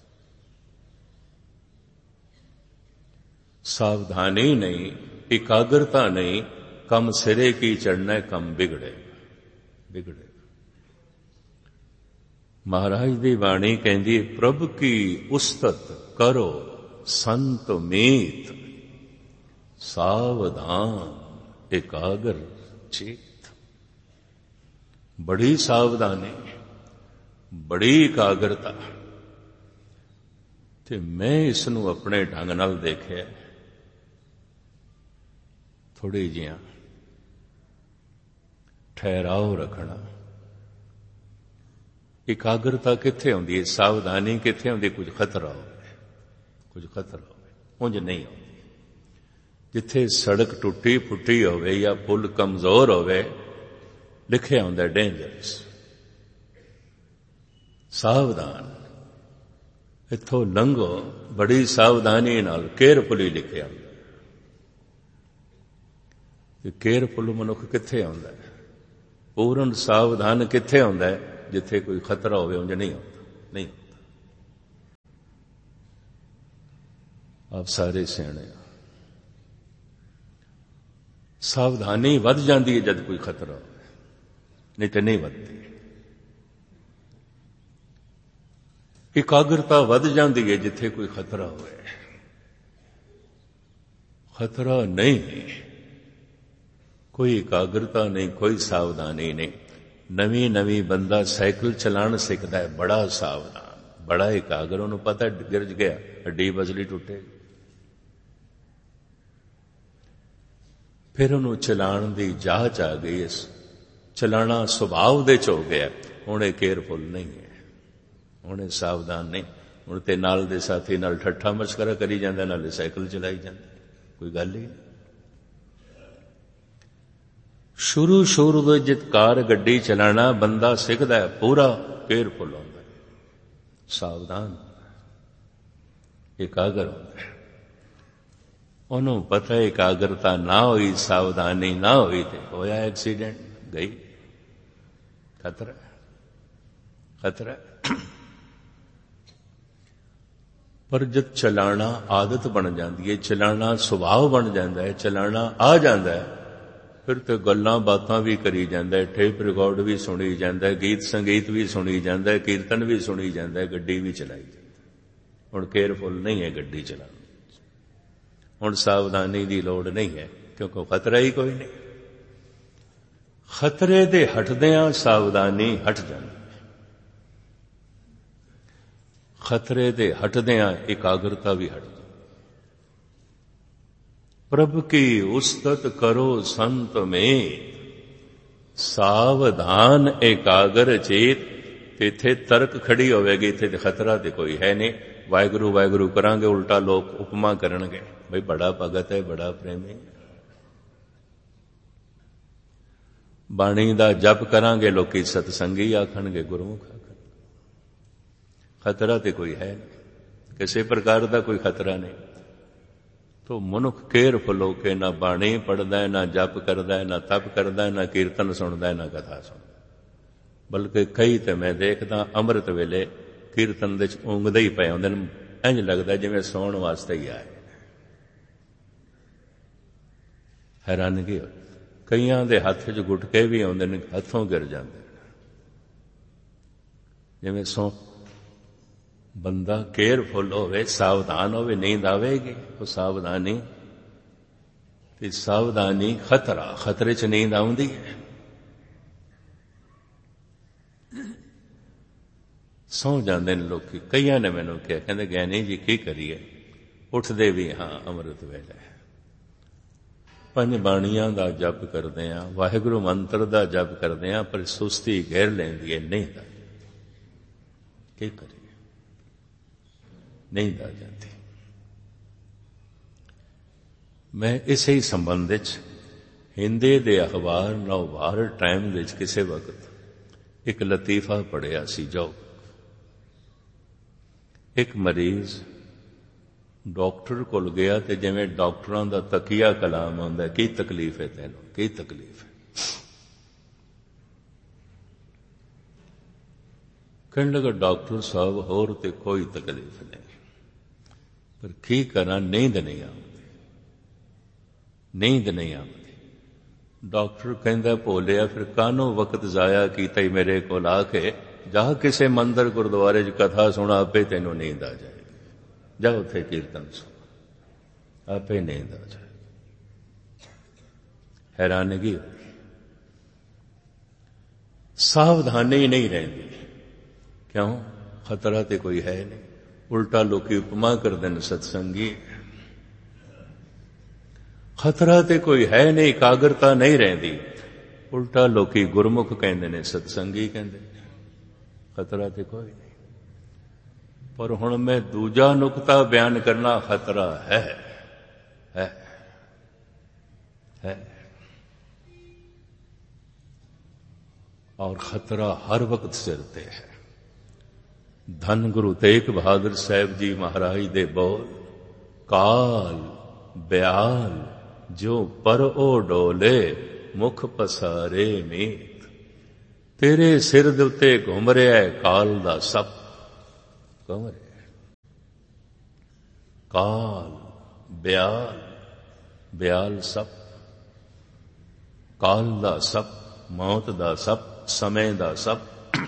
सावधानी नहीं, एकाग्रता नहीं, कम सिरे की चढ़ना है, कम बिगड़े बिगड़े। महाराज दी वाणी कहंदी, प्रभु की उस्तत करो संत मीत, सावधान एकाग्र चित। बड़ी सावधानी, बड़ी एकाग्रता। ते मैं इसनू अपने ढंग नाल देखिया, थोड़ी जिहां ठहराव रखना। एकाग्रता कित्थे होंदी है, सावधानी कित्थे होंदी, कुछ खतरा हो, कुछ खतरा हो, उंज नहीं होंदी। जिथे सड़क टुटी फुटी होवे या पुल कमजोर होवे, लिखिया होंदा डेंजरस, सावधान, इथों लंघो बड़ी सावधानी नाल, केयरफुली लिखिया होंदा। केयरफुल मनुख कित्थे होंदा है, पूर्ण सावधान कित्थे होंदा है, ਜਿੱਥੇ ਕੋਈ ਖਤਰਾ ਹੋਵੇ ਉਂਝ ਨਹੀਂ ਹੁੰਦਾ, ਨਹੀਂ ਹੁੰਦਾ। ਆਪ ਸਾਰੇ ਸਿਆਣੇ ਆ। ਸਾਵਧਾਨੀ ਵੱਧ ਜਾਂਦੀ ਹੈ ਜਦ ਕੋਈ ਖਤਰਾ ਹੋਵੇ, ਨਹੀਂ ਤੇ ਨਹੀਂ ਵੱਧਦੀ। ਇਕਾਗਰਤਾ ਵੱਧ ਜਾਂਦੀ ਹੈ ਜਿੱਥੇ ਕੋਈ ਖਤਰਾ ਹੋਵੇ। ਖਤਰਾ ਨਹੀਂ, ਕੋਈ ਇਕਾਗਰਤਾ ਨਹੀਂ, ਕੋਈ ਸਾਵਧਾਨੀ ਨਹੀਂ। ਨਵੀਂ ਨਵੀਂ ਬੰਦਾ ਸਾਈਕਲ ਚਲਾਉਣ ਸਿੱਖਦਾ ਹੈ, ਬੜਾ ਸਾਵਧਾਨ, ਬੜਾ ਇਕਾਗਰ, ਉਹਨੂੰ ਪਤਾ ਗਿਰਜ ਗਿਆ ਹੱਡੀ ਬਜਲੀ ਟੁੱਟੇਗੀ। ਫਿਰ ਉਹਨੂੰ ਚਲਾਉਣ ਦੀ ਜਾਚ ਆ ਗਈ, ਇਸ ਚਲਾਣਾ ਸੁਭਾਅ ਦੇ ਚ ਹੋ ਗਿਆ। ਹੁਣ ਇਹ ਕੇਅਰਫੁਲ ਨਹੀਂ ਹੈ, ਹੁਣ ਇਹ ਸਾਵਧਾਨ ਨਹੀਂ। ਹੁਣ ਤੇ ਨਾਲ ਦੇ ਸਾਥੀ ਨਾਲ ਠੱਠਾ ਮਸਕਰਾ ਕਰੀ ਜਾਂਦਾ, ਨਾਲੇ ਸਾਈਕਲ ਚਲਾਈ ਜਾਂਦਾ, ਕੋਈ ਗੱਲ ਹੀ ਨਹੀਂ। ਸ਼ੁਰੂ ਸ਼ੁਰੂ ਵਿੱਚ ਜਿਤ ਕਾਰ ਗੱਡੀ ਚਲਾਣਾ ਬੰਦਾ ਸਿੱਖਦਾ ਹੈ, ਪੂਰਾ ਕੇਅਰਫੁਲ ਹੁੰਦਾ ਹੈ, ਸਾਵਧਾਨ, ਇਕਾਗਰ ਹੁੰਦਾ ਹੈ। ਉਹਨੂੰ ਪਤਾ ਹੈ ਇਕਾਗਰਤਾ ਨਾ ਹੋਈ, ਸਾਵਧਾਨੀ ਨਾ ਹੋਈ ਤੇ ਹੋਇਆ ਐਕਸੀਡੈਂਟ, ਗਈ, ਖਤਰਾ ਖਤਰਾ। ਪਰ ਜਦ ਚਲਾਣਾ ਆਦਤ ਬਣ ਜਾਂਦੀ ਹੈ, ਚਲਾਣਾ ਸੁਭਾਅ ਬਣ ਜਾਂਦਾ ਹੈ, ਚਲਾਣਾ ਆ ਜਾਂਦਾ ਹੈ, ਫਿਰ ਤੇ ਗੱਲਾਂ ਬਾਤਾਂ ਵੀ ਕਰੀ ਜਾਂਦਾ ਹੈ, ਟੇਪ ਰਿਕਾਰਡ ਵੀ ਸੁਣੀ ਜਾਂਦਾ ਹੈ, ਗੀਤ ਸੰਗੀਤ ਵੀ ਸੁਣੀ ਜਾਂਦਾ ਹੈ, ਕੀਰਤਨ ਵੀ ਸੁਣੀ ਜਾਂਦਾ ਹੈ, ਗੱਡੀ ਵੀ ਚਲਾਈ ਜਾਂਦੀ ਹੈ। ਹੁਣ ਕੇਅਰਫੁਲ ਨਹੀਂ ਹੈ ਗੱਡੀ ਚਲਾਉਣ, ਹੁਣ ਸਾਵਧਾਨੀ ਦੀ ਲੋੜ ਨਹੀਂ ਹੈ, ਕਿਉਂਕਿ ਖਤਰਾ ਹੀ ਕੋਈ ਨਹੀਂ। ਖਤਰੇ ਦੇ ਹਟਦਿਆਂ ਸਾਵਧਾਨੀ ਹਟ ਜਾਂਦੀ ਹੈ, ਖਤਰੇ ਦੇ ਹਟਦਿਆਂ ਇਕਾਗਰਤਾ ਵੀ ਹਟ ਜਾਂਦੀ। ਪ੍ਰਭ ਕੀ ਉਸਤਤ ਕਰੋ ਸੰਤ ਮੇਂ, ਸਾਵਧਾਨ ਇਕਾਗਰ ਚੇਤ। ਇੱਥੇ ਤਰਕ ਖੜੀ ਹੋਵੇਗੀ, ਇੱਥੇ ਤੇ ਖਤਰਾ ਤੇ ਕੋਈ ਹੈ ਨਹੀਂ। ਵਾਹਿਗੁਰੂ ਵਾਹਿਗੁਰੂ ਕਰਾਂਗੇ, ਉਲਟਾ ਲੋਕ ਉਪਮਾ ਕਰਨਗੇ, ਬਈ ਬੜਾ ਭਗਤ ਹੈ, ਬੜਾ ਪ੍ਰੇਮੀ। ਬਾਣੀ ਦਾ ਜਪ ਕਰਾਂਗੇ, ਲੋਕੀ ਸਤਸੰਗੀ ਆਖਣਗੇ, ਗੁਰਮੁਖ ਆਖਣਗੇ। ਖਤਰਾ ਤੇ ਕੋਈ ਹੈ ਨਹੀਂ, ਕਿਸੇ ਪ੍ਰਕਾਰ ਦਾ ਕੋਈ ਖਤਰਾ ਨਹੀਂ। ਤੋ ਮਨੁੱਖ ਕੇਅਰਫੁਲ ਹੋ ਕੇ ਨਾ ਬਾਣੀ ਪੜ੍ਹਦਾ ਹੈ, ਨਾ ਜਪ ਕਰਦਾ ਹੈ, ਨਾ ਤਪ ਕਰਦਾ ਹੈ, ਨਾ ਕੀਰਤਨ ਸੁਣਦਾ ਹੈ, ਨਾ ਕਥਾ ਸੁਣਦਾ। ਬਲਕਿ ਕਈ ਤੇ ਮੈਂ ਦੇਖਦਾ ਅੰਮ੍ਰਿਤ ਵੇਲੇ ਕੀਰਤਨ ਦੇ ਚ ਉਂਗਦੇ ਹੀ ਪਏ ਹੁੰਦੇ ਨੇ, ਇੰਝ ਲੱਗਦਾ ਜਿਵੇਂ ਸੌਣ ਵਾਸਤੇ ਹੀ ਆਏ। ਹੈਰਾਨਗੀ ਹੋਈ। ਕਈਆਂ ਦੇ ਹੱਥ 'ਚ ਗੁਟਕੇ ਵੀ ਆਉਂਦੇ ਨੇ, ਹੱਥੋਂ ਗਿਰ ਜਾਂਦੇ ਨੇ, ਜਿਵੇਂ ਸੌ। ਬੰਦਾ ਕੇਅਰਫੁਲ ਹੋਵੇ, ਸਾਵਧਾਨ ਹੋਵੇ, ਨੀਂਦ ਆਵੇਗੀ। ਉਹ ਸਾਵਧਾਨੀ ਤੇ ਸਾਵਧਾਨੀ ਖਤਰਾ, ਖਤਰੇ 'ਚ ਨੀਂਦ ਆਉਂਦੀ ਹੈ। ਸੌ ਜਾਂਦੇ ਨੇ ਲੋਕੀ। ਕਈਆਂ ਨੇ ਮੈਨੂੰ ਕਿਹਾ, ਕਹਿੰਦੇ ਗਿਆਨੀ ਜੀ ਕੀ ਕਰੀਏ, ਉੱਠਦੇ ਵੀ ਹਾਂ ਅੰਮ੍ਰਿਤ ਵੇਲੇ, ਪੰਜ ਬਾਣੀਆਂ ਦਾ ਜਪ ਕਰਦੇ ਹਾਂ, ਵਾਹਿਗੁਰੂ ਮੰਤਰ ਦਾ ਜਪ ਕਰਦੇ ਹਾਂ, ਪਰ ਸੁਸਤੀ ਘੇਰ ਲੈਂਦੀ ਹੈ, ਨੀਂਦ ਆ ਜਾਂਦੀ। ਕੀ ਕਰੀਏ, ਨੀਂਦ ਆ ਜਾਂਦੀ। ਮੈਂ ਇਸੇ ਹੀ ਸੰਬੰਧ ਵਿੱਚ ਹਿੰਦੀ ਦੇ ਅਖਬਾਰ ਨਵਭਾਰ ਟਾਈਮ ਵਿੱਚ ਕਿਸੇ ਵਕਤ ਇੱਕ ਲਤੀਫਾ ਪੜ੍ਹਿਆ ਸੀ, ਜੋ ਇੱਕ ਮਰੀਜ਼ ਡਾਕਟਰ ਕੋਲ ਗਿਆ ਤੇ ਜਿਵੇਂ ਡਾਕਟਰਾਂ ਦਾ ਤਕੀਆ ਕਲਾਮ ਹੁੰਦਾ, ਕੀ ਤਕਲੀਫ ਹੈ ਤੈਨੂੰ, ਕੀ ਤਕਲੀਫ ਹੈ। ਕਹਿਣ ਲੱਗਾ, ਡਾਕਟਰ ਸਾਹਿਬ ਹੋਰ ਤੇ ਕੋਈ ਤਕਲੀਫ ਨਹੀਂ, ਪਰ ਕੀ ਕਰਾਂ, ਨੀਂਦ ਨਹੀਂ ਆਉਂਦੀ, ਨੀਂਦ ਨਹੀਂ ਆਉਂਦੀ। ਡਾਕਟਰ ਕਹਿੰਦਾ, ਭੋਲਿਆ ਫਿਰ ਕਾਹਨੂੰ ਵਕਤ ਜ਼ਾਇਆ ਕੀਤਾ ਹੀ ਮੇਰੇ ਕੋਲ ਆ ਕੇ, ਜਾ ਕਿਸੇ ਮੰਦਰ ਗੁਰਦੁਆਰੇ 'ਚ ਕਥਾ ਸੁਣਾ, ਆਪੇ ਤੈਨੂੰ ਨੀਂਦ ਆ ਜਾਏਗੀ। ਜਾ ਉੱਥੇ ਕੀਰਤਨ ਸੁਣ, ਆਪੇ ਨੀਂਦ ਆ ਜਾਏ। ਹੈਰਾਨਗੀ ਹੋਈ। ਸਾਵਧਾਨੀ ਨਹੀਂ ਰਹਿੰਦੀ। ਕਿਉਂ? ਖਤਰਾ ਤੇ ਕੋਈ ਹੈ ਨਹੀਂ। ਉਲਟਾ ਲੋਕੀ ਉਪਮਾ ਕਰਦੇ ਨੇ ਸਤਸੰਗੀ। ਖਤਰਾ ਤੇ ਕੋਈ ਹੈ ਨਹੀਂ, ਇਕਾਗਰਤਾ ਨਹੀਂ ਰਹਿੰਦੀ। ਉਲਟਾ ਲੋਕੀ ਗੁਰਮੁਖ ਕਹਿੰਦੇ ਨੇ, ਸਤਸੰਗੀ ਕਹਿੰਦੇ ਨੇ। ਖਤਰਾ ਤੇ ਕੋਈ ਨਹੀਂ। ਪਰ ਹੁਣ ਮੈਂ ਦੂਜਾ ਨੁਕਤਾ ਬਿਆਨ ਕਰਨਾ, ਖਤਰਾ ਹੈ ਹੈ ਹੈ ਔਰ ਖਤਰਾ ਹਰ ਵਕਤ ਸਿਰ ਤੇ ਹੈ। ਧੰਨ ਗੁਰੂ ਤੇਗ ਬਹਾਦਰ ਸਾਹਿਬ ਜੀ ਮਹਾਰਾਜ ਦੇ ਬੋਲ, ਕਾਲ ਬਿਆਲ ਜੋ ਪਰ ਓ ਡੋਲੇ, ਮੁਖ ਪਸਾਰੇ ਮੀਤ। ਤੇਰੇ ਸਿਰ ਦੇ ਉੱਤੇ ਘੁੰਮ ਰਿਹਾ ਕਾਲ ਦਾ ਸੱਪ, ਘੁੰਮ ਰਿਹਾ ਕਾਲ, ਬਿਆਲ, ਬਿਆਲ ਸੱਪ, ਕਾਲ ਦਾ ਸੱਪ, ਮੌਤ ਦਾ ਸੱਪ, ਸਮੇਂ ਦਾ ਸੱਪ।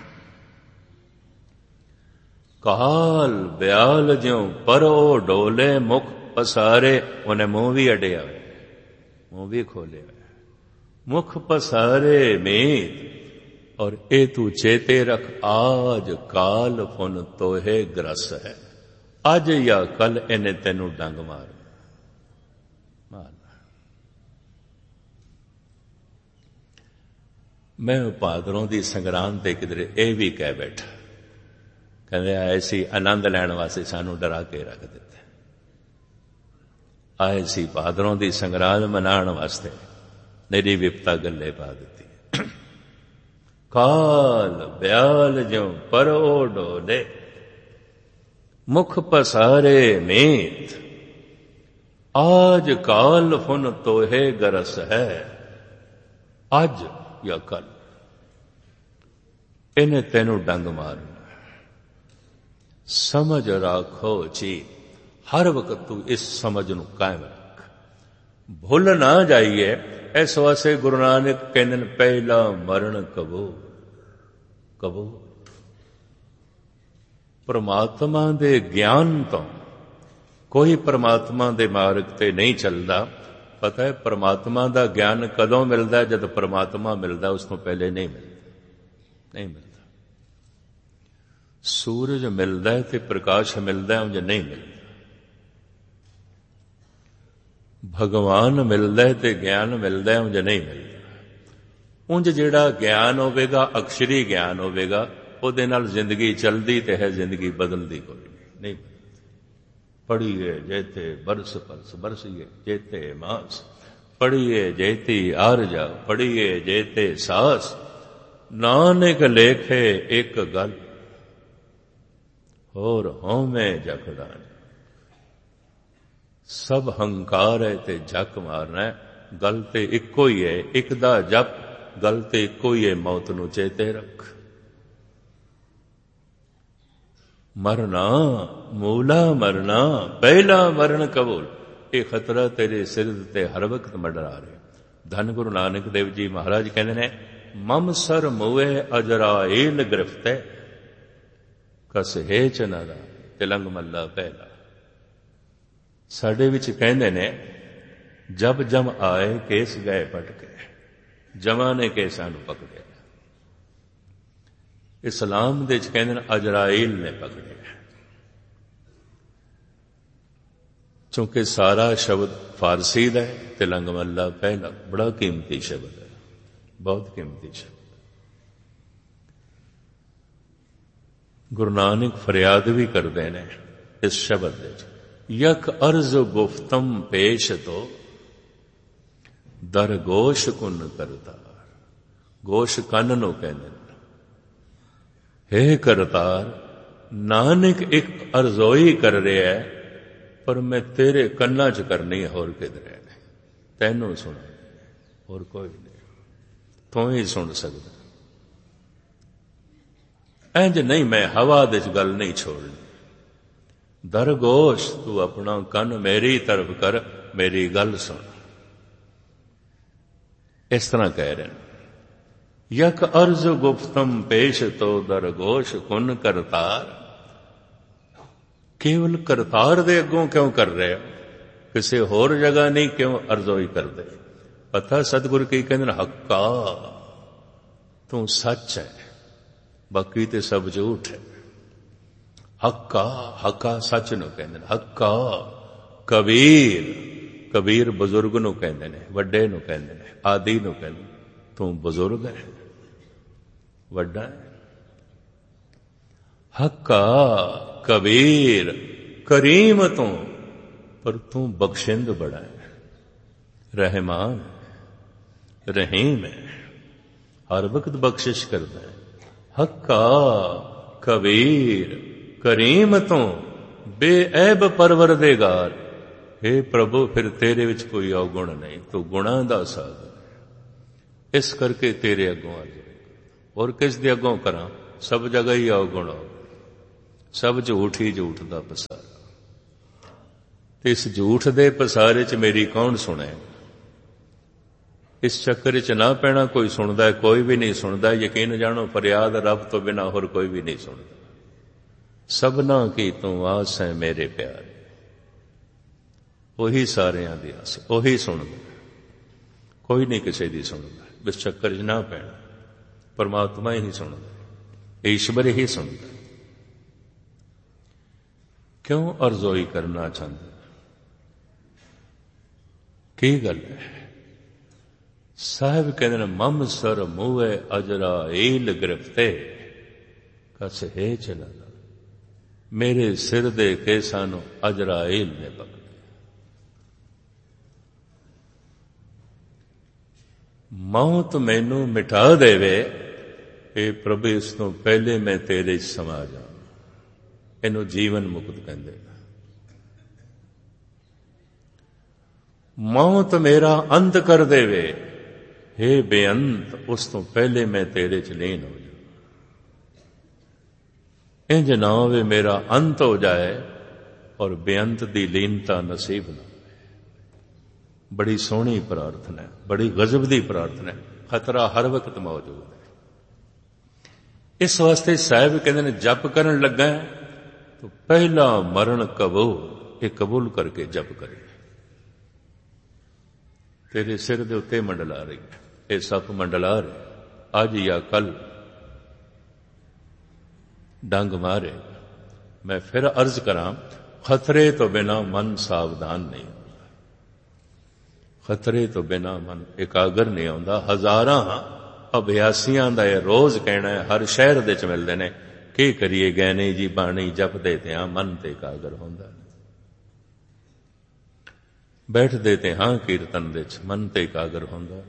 ਕਾਲ ਬਿਆਲ ਜਿਉ ਪਰੋ ਡੋਲੇ ਮੁਖ ਪਸਾਰੇ, ਉਹਨੇ ਮੂੰਹ ਵੀ ਅੜਿਆ ਹੋਇਆ, ਮੂੰਹ ਵੀ ਖੋਲਿਆ ਹੋਇਆ, ਮੁਖ ਪਸਾਰੇ ਮੀਤ। ਔਰ ਇਹ ਤੂੰ ਚੇਤੇ ਰੱਖ, ਆਜ ਕਾਲ ਫੁਨ ਤੋਹੇ ਗ੍ਰਸ ਹੈ, ਅੱਜ ਜਾਂ ਕੱਲ ਇਹਨੇ ਤੈਨੂੰ ਡੰਗ ਮਾਰ ਮਾਰਨਾ। ਮੈਂ ਭਾਦਰੋਂ ਦੀ ਸੰਗਰਾਂਦ ਤੇ ਕਿਧਰੇ ਇਹ ਵੀ ਕਹਿ ਬੈਠਾ, ਕਹਿੰਦੇ ਆਏ ਸੀ ਆਨੰਦ ਲੈਣ ਵਾਸਤੇ, ਸਾਨੂੰ ਡਰਾ ਕੇ ਰੱਖ ਦਿੱਤਾ। ਆਏ ਸੀ ਭਾਦਰੋਂ ਦੀ ਸੰਗਰਾਂਦ ਮਨਾਉਣ ਵਾਸਤੇ, ਮੇਰੀ ਵਿਪਤਾ ਗੱਲੇ ਪਾ ਦਿੱਤੀ। ਕਾਲ ਬਿਆਲ ਜਿਉ ਪਰੋ ਡੋਲੇ ਮੁਖ ਪਸਾਰੇ ਮੀਤ, ਆਜ ਕਾਲ ਫੁਨ ਤੋਹੇ ਗਰਸ ਹੈ, ਅੱਜ ਜਾਂ ਕੱਲ ਇਹਨੇ ਤੈਨੂੰ ਡੰਗ ਮਾਰਨਾ। ਸਮਝ ਰੱਖੋ ਜੀ, ਹਰ ਵਕਤ ਤੂੰ ਇਸ ਸਮਝ ਨੂੰ ਕਾਇਮ ਰੱਖ, ਭੁੱਲ ਨਾ ਜਾਈਏ। ਇਸ ਵਾਸਤੇ ਗੁਰੂ ਨਾਨਕ ਕਹਿੰਦੇ ਨੇ, ਪਹਿਲਾ ਮਰਨ ਕਬੋ ਕਬੋ। ਪਰਮਾਤਮਾ ਦੇ ਗਿਆਨ ਤੋਂ ਕੋਈ ਪਰਮਾਤਮਾ ਦੇ ਮਾਰਗ ਤੇ ਨਹੀਂ ਚੱਲਦਾ। ਪਤਾ ਹੈ ਪਰਮਾਤਮਾ ਦਾ ਗਿਆਨ ਕਦੋਂ ਮਿਲਦਾ? ਜਦ ਪਰਮਾਤਮਾ ਮਿਲਦਾ, ਉਸ ਤੋਂ ਪਹਿਲੇ ਨਹੀਂ ਮਿਲਦਾ, ਨਹੀਂ ਮਿਲਦਾ। ਸੂਰਜ ਮਿਲਦਾ ਹੈ ਤੇ ਪ੍ਰਕਾਸ਼ ਮਿਲਦਾ ਹੈ, ਉਂਝ ਨਹੀਂ ਮਿਲਦਾ। ਭਗਵਾਨ ਮਿਲਦਾ ਹੈ ਤੇ ਗਿਆਨ ਮਿਲਦਾ ਹੈ, ਉਂਝ ਨਹੀਂ ਮਿਲਦਾ। ਉਂਝ ਜਿਹੜਾ ਗਿਆਨ ਹੋਵੇਗਾ, ਅਕਸ਼ਰੀ ਗਿਆਨ ਹੋਵੇਗਾ, ਉਹਦੇ ਨਾਲ ਜ਼ਿੰਦਗੀ ਚੱਲਦੀ ਤੇ ਹੈ, ਜ਼ਿੰਦਗੀ ਬਦਲਦੀ ਕੋਈ ਨਹੀਂ। ਪੜੀਏ ਜੇਤੇ ਬਰਸ ਪਰਸ ਬਰਸੀਏ ਜੇਤੇ ਮਾਸ, ਪੜੀਏ ਜੇਤੀ ਆਰਜਾ, ਪੜੀਏ ਜੇਤੇ ਸਾਸ, ਨਾਨਕ ਲੇਖੇ ਇੱਕ ਗੱਲ, ਹੋਰ ਹੋਵੇਂ ਜਖੜਾ। ਸਭ ਹੰਕਾਰ ਹੈ ਤੇ ਜੱਕ ਮਾਰਨਾ ਹੈ, ਗੱਲ ਤੇ ਇੱਕੋ ਹੀ ਹੈ, ਇੱਕ ਦਾ ਜਪ, ਗੱਲ ਤੇ ਇੱਕੋ ਹੀ ਹੈ, ਮੌਤ ਨੂੰ ਚੇਤੇ ਰੱਖ। ਮਰਨਾ ਮੂਲਾ ਮਰਨਾ, ਪਹਿਲਾ ਮਰਨ ਕਬੂਲ। ਇਹ ਖਤਰਾ ਤੇਰੇ ਸਿਰ ਤੇ ਹਰ ਵਕਤ ਮੰਡਰਾ ਰਿਹਾ। ਧੰਨ ਗੁਰੂ ਨਾਨਕ ਦੇਵ ਜੀ ਮਹਾਰਾਜ ਕਹਿੰਦੇ ਨੇ, ਮਮ ਸਰ ਮੂਏ ਅਜਰਾਇਲ ਗ੍ਰਿਫਤੇ, ਕਸ ਹੇਚ ਨਰਾ ਤਿਲੰਗ ਮੱਲਾ ਪਹਿਲਾ। ਸਾਡੇ ਵਿੱਚ ਕਹਿੰਦੇ ਨੇ, ਜਬ ਜਮ ਆਏ ਕੇਸ ਗਏ ਪਟਕੇ, ਜਮਾਂ ਨੇ ਕੇਸਾਂ ਨੂੰ ਪਕੜਿਆ। ਇਸਲਾਮ ਦੇ ਵਿੱਚ ਕਹਿੰਦੇ ਨੇ ਅਜਰਾਇਲ ਨੇ ਪਕੜਿਆ। ਕਿਉਂਕਿ ਸਾਰਾ ਸ਼ਬਦ ਫਾਰਸੀ ਦਾ ਹੈ, ਤਿਲੰਗ ਮੱਲਾ ਪਹਿਲਾ ਬੜਾ ਕੀਮਤੀ ਸ਼ਬਦ ਹੈ, ਬਹੁਤ ਕੀਮਤੀ ਸ਼ਬਦ। ਗੁਰੂ ਨਾਨਕ ਫਰਿਆਦ ਵੀ ਕਰਦੇ ਨੇ ਇਸ ਸ਼ਬਦ ਵਿੱਚ, ਯਕ ਅਰਜ਼ ਗੁਫਤਮ ਪੇਸ਼ ਤੋ ਦਰ ਗੋਸ਼ ਕੁਨ ਕਰਤਾਰ। ਗੋਸ਼ ਕੰਨ ਨੂੰ ਕਹਿੰਦੇ ਨੇ। ਹੇ ਕਰਤਾਰ, ਨਾਨਕ ਇੱਕ ਅਰਜ਼ੋਈ ਕਰ ਰਿਹਾ ਹੈ, ਪਰ ਮੈਂ ਤੇਰੇ ਕੰਨਾਂ 'ਚ ਕਰਨੀ ਹੈ, ਹੋਰ ਕਿਧਰੇ ਨਹੀਂ। ਤੈਨੂੰ ਸੁਣਾ, ਹੋਰ ਕੋਈ ਨਹੀਂ, ਤੂੰ ਹੀ ਸੁਣ ਸਕਦਾ। ਇੰਜ ਨਹੀਂ, ਮੈਂ ਹਵਾ ਦੇ 'ਚ ਗੱਲ ਨਹੀਂ ਛੋੜਨੀ। ਦਰਗੋਸ਼, ਤੂੰ ਆਪਣਾ ਕੰਨ ਮੇਰੀ ਤਰਫ ਕਰ, ਮੇਰੀ ਗੱਲ ਸੁਣ। ਇਸ ਤਰ੍ਹਾਂ ਕਹਿ ਰਹੇ ਨੇ, ਯਕ ਅਰਜ਼ ਗੁਫਤਮ ਪੇਸ਼ ਤੋ ਦਰਗੋਸ਼ ਕੁਨ ਕਰਤਾਰ। ਕੇਵਲ ਕਰਤਾਰ ਦੇ ਅੱਗੋਂ ਕਿਉਂ ਕਰ ਰਹੇ ਹੋ? ਕਿਸੇ ਹੋਰ ਜਗ੍ਹਾ ਨਹੀਂ ਕਿਉਂ ਅਰਜ਼ੋਈ ਕਰਦੇ? ਪਤਾ ਸਤਿਗੁਰ ਕੀ ਕਹਿੰਦੇ ਨੇ, ਹੱਕਾ ਤੂੰ ਸੱਚ ਹੈ, ਬਾਕੀ ਤੇ ਸਭ ਝੂਠ ਹੈ। ਹੱਕਾ, ਹੱਕਾ ਸੱਚ ਨੂੰ ਕਹਿੰਦੇ ਨੇ। ਹੱਕਾ ਕਬੀਰ, ਕਬੀਰ ਬਜ਼ੁਰਗ ਨੂੰ ਕਹਿੰਦੇ ਨੇ, ਵੱਡੇ ਨੂੰ ਕਹਿੰਦੇ ਨੇ, ਆਦਿ ਨੂੰ ਕਹਿੰਦੇ। ਤੂੰ ਬਜ਼ੁਰਗ ਹੈ, ਵੱਡਾ ਹੈ। ਹੱਕਾ ਕਬੀਰ ਕਰੀਮ ਤੂੰ, ਪਰ ਤੂੰ ਬਖਸ਼ਿੰਦ ਬੜਾ ਹੈ, ਰਹਿਮਾਨ ਰਹੀਮ ਹੈ, ਹਰ ਵਕਤ ਬਖਸ਼ਿਸ਼ ਕਰਦਾ ਹੈ। ਹੱਕਾ ਕਬੀਰ ਕਰੀਮ ਤੂੰ ਬੇਐਬ ਪਰਵਰਦੇਗਾਰ। हे ਪ੍ਰਭੂ, ਫਿਰ ਤੇਰੇ ਵਿੱਚ ਕੋਈ ਔਗੁਣ ਨਹੀਂ, ਤੂੰ ਗੁਣਾਂ ਦਾ ਸਾਗਰ। ਇਸ ਕਰਕੇ ਤੇਰੇ ਅੱਗੋਂ ਆ ਜਾਏ, और किस दे अगों करां, सब जगह ही अवगुण, सब झूठ ही झूठ दा पसारा। ते इस झूठ दे पसारे च मेरी कौन सुने? इस चक्कर च ना पैना। कोई सुनदा है, कोई भी नहीं सुनदा। यकीन जानो फरियाद रब तो बिना होर कोई भी नहीं सुनदा। सबना की तू आस है मेरे प्यारे, ਉਹੀ ਸਾਰਿਆਂ ਦੀ ਆਸ, ਉਹੀ ਸੁਣਦਾ, ਕੋਈ ਨਹੀਂ ਕਿਸੇ ਦੀ ਸੁਣਦਾ। ਇਸ ਚੱਕਰ 'ਚ ਨਾ ਪੈਣਾ। ਪਰਮਾਤਮਾ ਹੀ ਸੁਣਦਾ, ਈਸ਼ਵਰ ਹੀ ਸੁਣਦਾ। ਕਿਉਂ ਅਰਜ਼ੋਈ ਕਰਨਾ ਚਾਹੁੰਦਾ? ਕੀ ਗੱਲ ਹੈ? ਸਾਹਿਬ ਕਹਿੰਦੇ ਨੇ ਮਮ ਸਰ ਮੂਹੇ ਅਜਰਾ ਏਲ ਗ੍ਰਿਫਤੇ ਕਸ ਹੈ ਚਲਾ, ਮੇਰੇ ਸਿਰ ਦੇ ਕੇਸਾਂ ਨੂੰ ਅਜਰਾ ਏਲ ਨੇ ਪਕੜਿਆ। ਮੌਤ ਮੈਨੂੰ ਮਿਟਾ ਦੇਵੇ, ਇਹ ਪ੍ਰਭੂ ਇਸ ਤੋਂ ਪਹਿਲੇ ਮੈਂ ਤੇਰੇ 'ਚ ਸਮਾ ਜਾ। ਇਹਨੂੰ ਜੀਵਨ ਮੁਕਤ ਕਹਿੰਦੇ। ਮੌਤ ਮੇਰਾ ਅੰਤ ਕਰ ਦੇਵੇ, हे ਬੇਅੰਤ, ਉਸ ਤੋਂ ਪਹਿਲੇ ਮੈਂ ਤੇਰੇ 'ਚ ਲੀਨ ਹੋ ਜਾ। ਇੰਜ ਨਾ ਹੋਵੇ ਮੇਰਾ ਅੰਤ ਹੋ ਜਾਏ ਔਰ ਬੇਅੰਤ ਦੀ ਲੀਨਤਾ ਨਸੀਬ ਨਾ। बड़ी सोहनी प्रार्थना है, बड़ी गजब की प्रार्थना है। खतरा हर वक्त मौजूद है। इस वास्ते साहब कहते हैं जप करन लगा तो पहला मरण कबूल, ये कबूल करके जप करे। तेरे सिर दे उत्ते मंडला रही है, ये सप मंडला रहे, अज या कल डंग मारे। मैं फिर अर्ज करा, खतरे तो बिना मन सावधान नहीं, खतरे तो बिना मन एकागर नहीं आउंदा। हजारां अभ्यासियां दा ये रोज कहना है, हर शहर दे च मिलदे ने। की करिए गैनी जी बाणी जपदे ते हां, मन ते एकागर हुंदा। बैठदे ते हां कीर्तन दे च, मन ते एकागर हुंदा।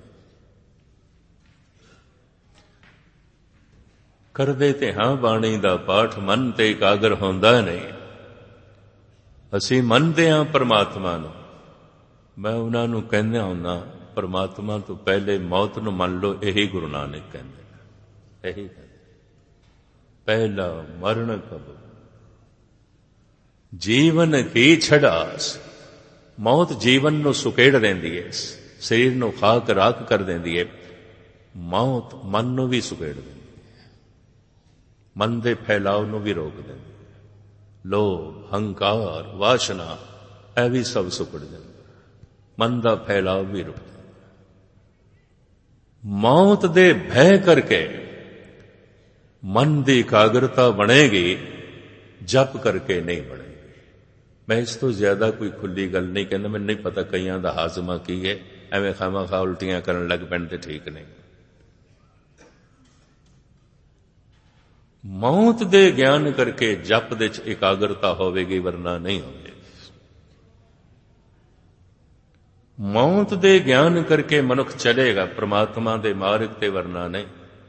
करदे ते हां बाणी दा पाठ, मन ते एकागर हुंदा नहीं। असीं मनदे हां परमात्मा नूं। मैं उन्होंने कहना हुन्ना, परमात्मा तो पहले मौत नूं मन लो। यही गुरु नानक कहते, यही कहते, पहला मरण कब जीवन की छड़ास। मौत जीवन नूं सुकेड़ देंदी है, शरीर नूं खाक राख कर देंदी है। मौत मन नूं भी सुकेड़ देंदी है, मन दे फैलाव नूं भी रोक देंदी है। लोभ, हंकार, वासना, यह भी सब सुकड़ जाए, मन का फैलाव भी रुक जाए। मौत दे भय करके मन की एकाग्रता बनेगी, जप करके नहीं बनेगी। मैं इस तो ज्यादा कोई खुली गल नहीं कहना। मैंने नहीं पता कईयां दा हाजमा की है, एवं खामा खा उल्टियां करन लग पैण ते ठीक नहीं। मौत दे ज्ञान करके जप दे च एकाग्रता होवेगी, वरना नहीं होगी। मौत दे ज्ञान करके मनुख चलेगा परमात्मा दे मार्ग ते, वरना नहीं।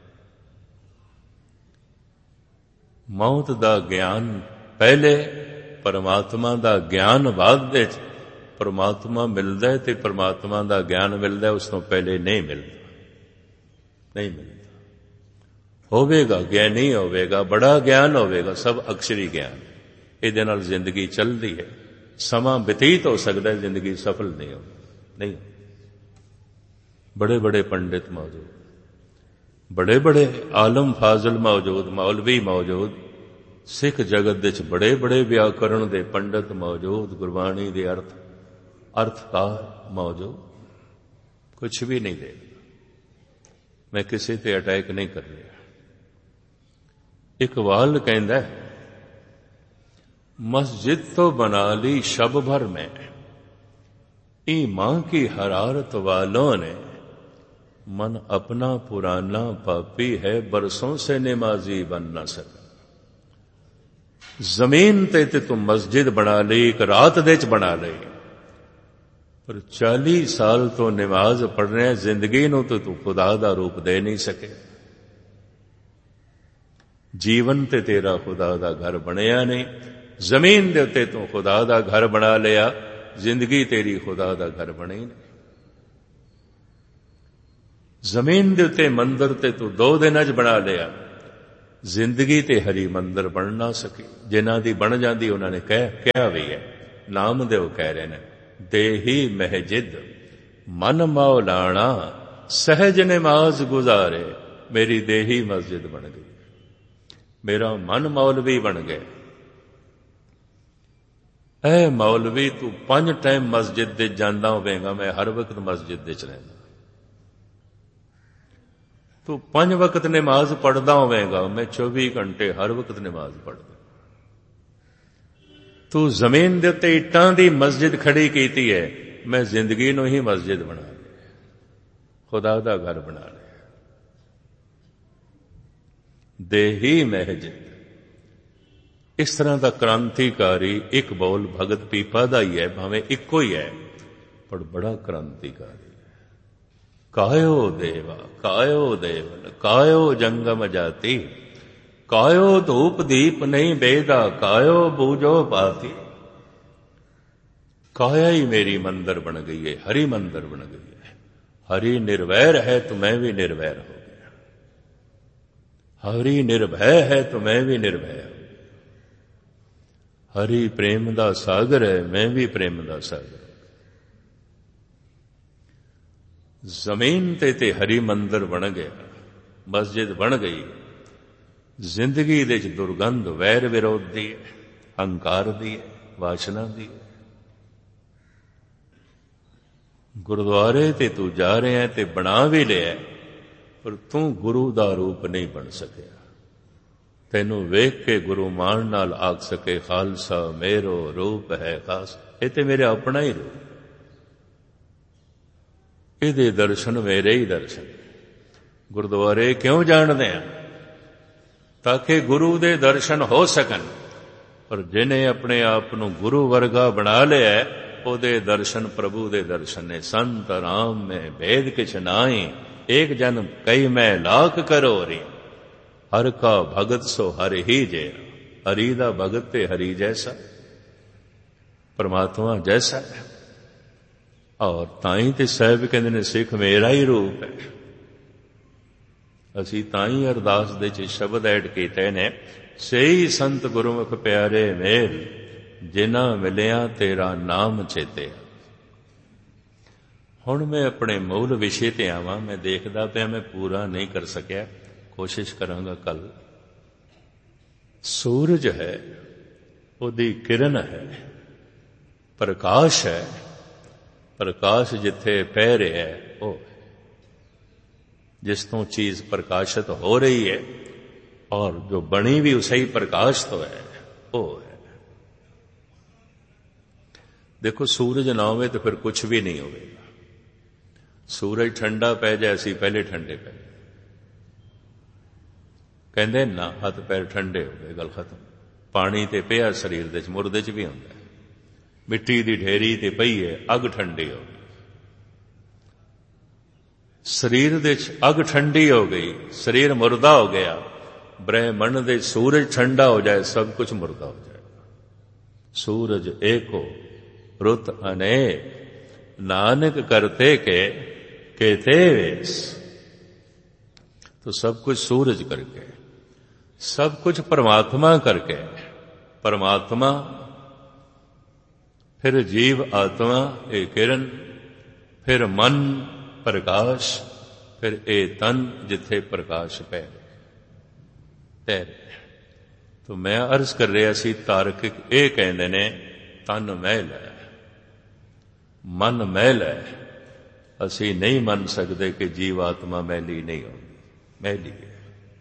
मौत दा ज्ञान पहले, परमात्मा दा ज्ञान बाद दे। परमात्मा मिलदा है ते परमात्मा दा ज्ञान मिलदा है, उस तो पहले नहीं मिलता, नहीं मिलता। होवेगा ज्ञानी होवेगा, बड़ा ज्ञान होवेगा, सब अक्षरी ज्ञान। इहदे नाल जिंदगी चलदी है। समा बतीत हो सकता है, जिंदगी सफल नहीं होगी, नहीं। बड़े बड़े पंडित मौजूद, बड़े बड़े आलम फाजल मौजूद, मौलवी मौजूद, सिख जगत दे च बड़े बड़े व्याकरण दे पंडित मौजूद, गुरबाणी दे अर्थ अर्थकार मौजूद। कुछ भी नहीं दे। मैं किसी ते अटैक नहीं कर रहा। इकबाल कहंदा है, मस्जिद तो बना ली शब भर में, ईमान की हरारत वालों ने, मन अपना पुराना पापी है, बरसों से नमाजी बन न सका। जमीन ते ते तू मस्जिद बना ली, एक रात दे च बना ली, पर चालीस साल तो नमाज पढ़ रहे, जिंदगी नूं तो तू खुदा दा रूप दे नहीं सके। जीवन ते तेरा खुदा दा घर बनिया नहीं। जमीन दे उत्ते तू खुदा दा घर बना लिया, जिंदगी तेरी खुदा दा घर बनी नहीं। ਜ਼ਮੀਨ ਦੇ ਉੱਤੇ ਮੰਦਰ ਤੇ ਤੂੰ ਦੋ ਦਿਨਾਂ 'ਚ ਬਣਾ ਲਿਆ, ਜ਼ਿੰਦਗੀ ਤੇ ਹਰੀ ਮੰਦਰ ਬਣ ਨਾ ਸਕੀ। ਜਿਨ੍ਹਾਂ ਦੀ ਬਣ ਜਾਂਦੀ ਉਹਨਾਂ ਨੇ ਕਹਿ ਕਿਹਾ ਵੀ ਹੈ, ਨਾਮਦੇਵ ਕਹਿ ਰਹੇ ਨੇ, ਦੇਹੀ ਮਹਿਜਿਦ ਮਨ ਮੌਲਾਣਾ ਸਹਿਜ ਨਮਾਜ਼ ਗੁਜ਼ਾਰੇ। ਮੇਰੀ ਦੇਹੀ ਮਸਜਿਦ ਬਣ ਗਈ, ਮੇਰਾ ਮਨ ਮੌਲਵੀ ਬਣ ਗਿਆ। ਐ ਮੌਲਵੀ ਤੂੰ ਪੰਜ ਟਾਈਮ ਮਸਜਿਦ ਦੇ ਜਾਂਦਾ ਹੋਵੇਗਾ, ਮੈਂ ਹਰ ਵਕਤ ਮਸਜਿਦ ਦੇ ਚ ਰਹਿੰਦਾ। ਤੂੰ ਪੰਜ ਵਕਤ ਨਮਾਜ਼ ਪੜ੍ਹਦਾ ਹੋਵੇਗਾ, ਮੈਂ ਚੌਵੀ ਘੰਟੇ ਹਰ ਵਕਤ ਨਮਾਜ਼ ਪੜ੍ਹਦਾ। ਤੂੰ ਜ਼ਮੀਨ ਦੇ ਉੱਤੇ ਇੱਟਾਂ ਦੀ ਮਸਜਿਦ ਖੜੀ ਕੀਤੀ ਹੈ, ਮੈਂ ਜ਼ਿੰਦਗੀ ਨੂੰ ਹੀ ਮਸਜਿਦ ਬਣਾ ਲਿਆ, ਖੁਦਾ ਦਾ ਘਰ ਬਣਾ ਲਿਆ। ਦੇਹੀ ਮਹਿਜਿਦ, ਇਸ ਤਰ੍ਹਾਂ ਦਾ ਕ੍ਰਾਂਤੀਕਾਰੀ ਇੱਕ ਬੋਲ ਭਗਤ ਪੀਪਾ ਦਾ ਹੀ ਹੈ, ਭਾਵੇਂ ਇੱਕੋ ਹੀ ਹੈ, ਪਰ ਬੜਾ ਕ੍ਰਾਂਤੀਕਾਰੀ। ਕਾਇਓ ਦੇਵਾ ਕਾਇਓ ਦੇਵਨ ਕਾਇਓ ਜੰਗਮ ਜਾਤੀ, ਕਾਇਓ ਧੂਪ ਦੀਪ ਨਹੀਂ ਬੇਦਾ, ਕਾਇਓ ਬੂਝੋ ਪਾਤੀ। ਕਾਇਆ ਹੀ ਮੇਰੀ ਮੰਦਰ ਬਣ ਗਈ ਹੈ, ਹਰੀ ਮੰਦਰ ਬਣ ਗਈ ਹੈ। ਹਰੀ ਨਿਰਵੈਰ ਹੈ तो मैं भी निर्वैर हो गया, हरि निर्भय है तो मैं भी निर्भय हो गया। हरि प्रेम ਦਾ ਸਾਗਰ ਹੈ, मैं भी प्रेम ਦਾ ਸਾਗਰ। ਜ਼ਮੀਨ ਤੇ ਤੇ ਹਰੀ ਮੰਦਰ ਬਣ ਗਿਆ, ਮਸਜਿਦ ਬਣ ਗਈ। ਜ਼ਿੰਦਗੀ ਦੇ ਚ ਦੁਰਗੰਧ ਵੈਰ ਵਿਰੋਧ ਦੀ ਹੈ, ਹੰਕਾਰ ਦੀ ਹੈ, ਵਾਸ਼ਨਾ ਦੀ ਹੈ। ਗੁਰਦੁਆਰੇ ਤੇ ਤੂੰ ਜਾ ਰਿਹਾ ਤੇ ਬਣਾ ਵੀ ਲਿਆ, ਪਰ ਤੂੰ ਗੁਰੂ ਦਾ ਰੂਪ ਨਹੀਂ ਬਣ ਸਕਿਆ। ਤੈਨੂੰ ਵੇਖ ਕੇ ਗੁਰੂ ਮਾਣ ਨਾਲ ਆਖ ਸਕੇ, ਖਾਲਸਾ ਮੇਰੋ ਰੂਪ ਹੈ ਖਾਸ। ਇਹ ਤੇ ਮੇਰੇ ਆਪਣਾ ਹੀ ਰੂਪ, ਇਹਦੇ ਦਰਸ਼ਨ ਮੇਰੇ ਹੀ ਦਰਸ਼ਨ। ਗੁਰਦੁਆਰੇ ਕਿਉਂ ਜਾਣਦੇ ਆ? ਤਾਂ ਕਿ ਗੁਰੂ ਦੇ ਦਰਸ਼ਨ ਹੋ ਸਕਣ। ਪਰ ਜਿਹਨੇ ਆਪਣੇ ਆਪ ਨੂੰ ਗੁਰੂ ਵਰਗਾ ਬਣਾ ਲਿਆ, ਉਹਦੇ ਦਰਸ਼ਨ ਪ੍ਰਭੂ ਦੇ ਦਰਸ਼ਨ ਨੇ। ਸੰਤ ਰਾਮ ਮੈਂ ਭੇਦ ਕਿਛ ਨਾਹੀ, ਏਕ ਜਨਮ ਕਈ ਮੈਂ ਲਾਖ ਕਰੋ ਰੀ। ਹਰ ਕਾ ਭਗਤ ਸੋ ਹਰ ਹੀ ਜੇ। ਹਰੀ ਦਾ ਭਗਤ ਤੇ ਹਰੀ ਜੈਸਾ, ਪਰਮਾਤਮਾ ਜੈਸਾ ਹੈ। ਔਰ ਤਾਂ ਹੀ ਤੇ ਸਾਹਿਬ ਕਹਿੰਦੇ ਨੇ, ਸਿੱਖ ਮੇਰਾ ਹੀ ਰੂਪ ਹੈ। ਅਸੀਂ ਤਾਂ ਹੀ ਅਰਦਾਸ ਦੇ ਚ ਸ਼ਬਦ ਐਡ ਕੀਤੇ ਨੇ, ਸਹੀ ਸੰਤ ਗੁਰਮੁਖ ਪਿਆਰੇ ਮੇਲ, ਜਿਨ੍ਹਾਂ ਮਿਲਿਆ ਤੇਰਾ ਨਾਮ ਚੇਤੇ। ਹੁਣ ਮੈਂ ਆਪਣੇ ਮੂਲ ਵਿਸ਼ੇ ਤੇ ਆਵਾਂ। ਮੈਂ ਦੇਖਦਾ ਪਿਆ ਮੈਂ ਪੂਰਾ ਨਹੀਂ ਕਰ ਸਕਿਆ, ਕੋਸ਼ਿਸ਼ ਕਰਾਂਗਾ ਕੱਲ। ਸੂਰਜ ਹੈ, ਉਹਦੀ ਕਿਰਨ ਹੈ, ਪ੍ਰਕਾਸ਼ ਹੈ। ਪ੍ਰਕਾਸ਼ ਜਿੱਥੇ ਪੈ ਰਿਹਾ ਹੈ, ਉਹ ਜਿਸ ਤੋਂ ਚੀਜ਼ ਪ੍ਰਕਾਸ਼ਿਤ ਹੋ ਰਹੀ ਹੈ, ਔਰ ਜੋ ਬਣੀ ਵੀ ਉਸੇ ਹੀ ਪ੍ਰਕਾਸ਼ ਤੋਂ ਹੈ, ਉਹ ਹੈ। ਦੇਖੋ, ਸੂਰਜ ਨਾ ਹੋਵੇ ਤਾਂ ਫਿਰ ਕੁਝ ਵੀ ਨਹੀਂ ਹੋਵੇਗਾ। ਸੂਰਜ ਠੰਡਾ ਪੈ ਜਾਏ, ਅਸੀਂ ਪਹਿਲੇ ਠੰਡੇ ਪੈ ਜਾਏ। ਕਹਿੰਦੇ ਨਾ, ਹੱਥ ਪੈਰ ਠੰਡੇ ਹੋ ਗਏ, ਗੱਲ ਖਤਮ। ਪਾਣੀ ਤੇ ਪਿਆ ਸਰੀਰ ਦੇ ਚ, ਮੁਰਦੇ ਚ ਵੀ ਹੁੰਦਾ। ਮਿੱਟੀ ਦੀ ਢੇਰੀ ਤੇ ਪਈ ਹੈ, ਅੱਗ ਠੰਡੀ ਹੋ ਗਈ। ਸਰੀਰ ਦੇ ਚ ਅੱਗ ਠੰਡੀ ਹੋ ਗਈ, ਸਰੀਰ ਮੁਰਦਾ ਹੋ ਗਿਆ। ਬ੍ਰਹਮੰਡ ਦੇ ਸੂਰਜ ਠੰਡਾ ਹੋ ਜਾਏ, ਸਭ ਕੁਝ ਮੁਰਦਾ ਹੋ ਜਾਏ। ਸੂਰਜ ਏਕੋ ਰੁੱਤ ਅਨੇਕ, ਨਾਨਕ ਕਰਤੇ ਕੇ केते वेश। तो सब कुछ सूरज करके, सब कुछ परमात्मा करके। परमात्मा, फिर जीव आत्मा ए किरण, फिर मन प्रकाश, फिर ए तन जिथे प्रकाश पै तैर। तो मैं अर्ज कर रहा सी, तार्किक ये कहते ने तन मैल है, मन मैल है। ਅਸੀਂ ਨਹੀਂ ਮੰਨ ਸਕਦੇ ਕਿ ਜੀਵ ਆਤਮਾ ਮੈਲੀ ਨਹੀਂ ਹੁੰਦੀ, ਮੈਲੀ ਹੈ।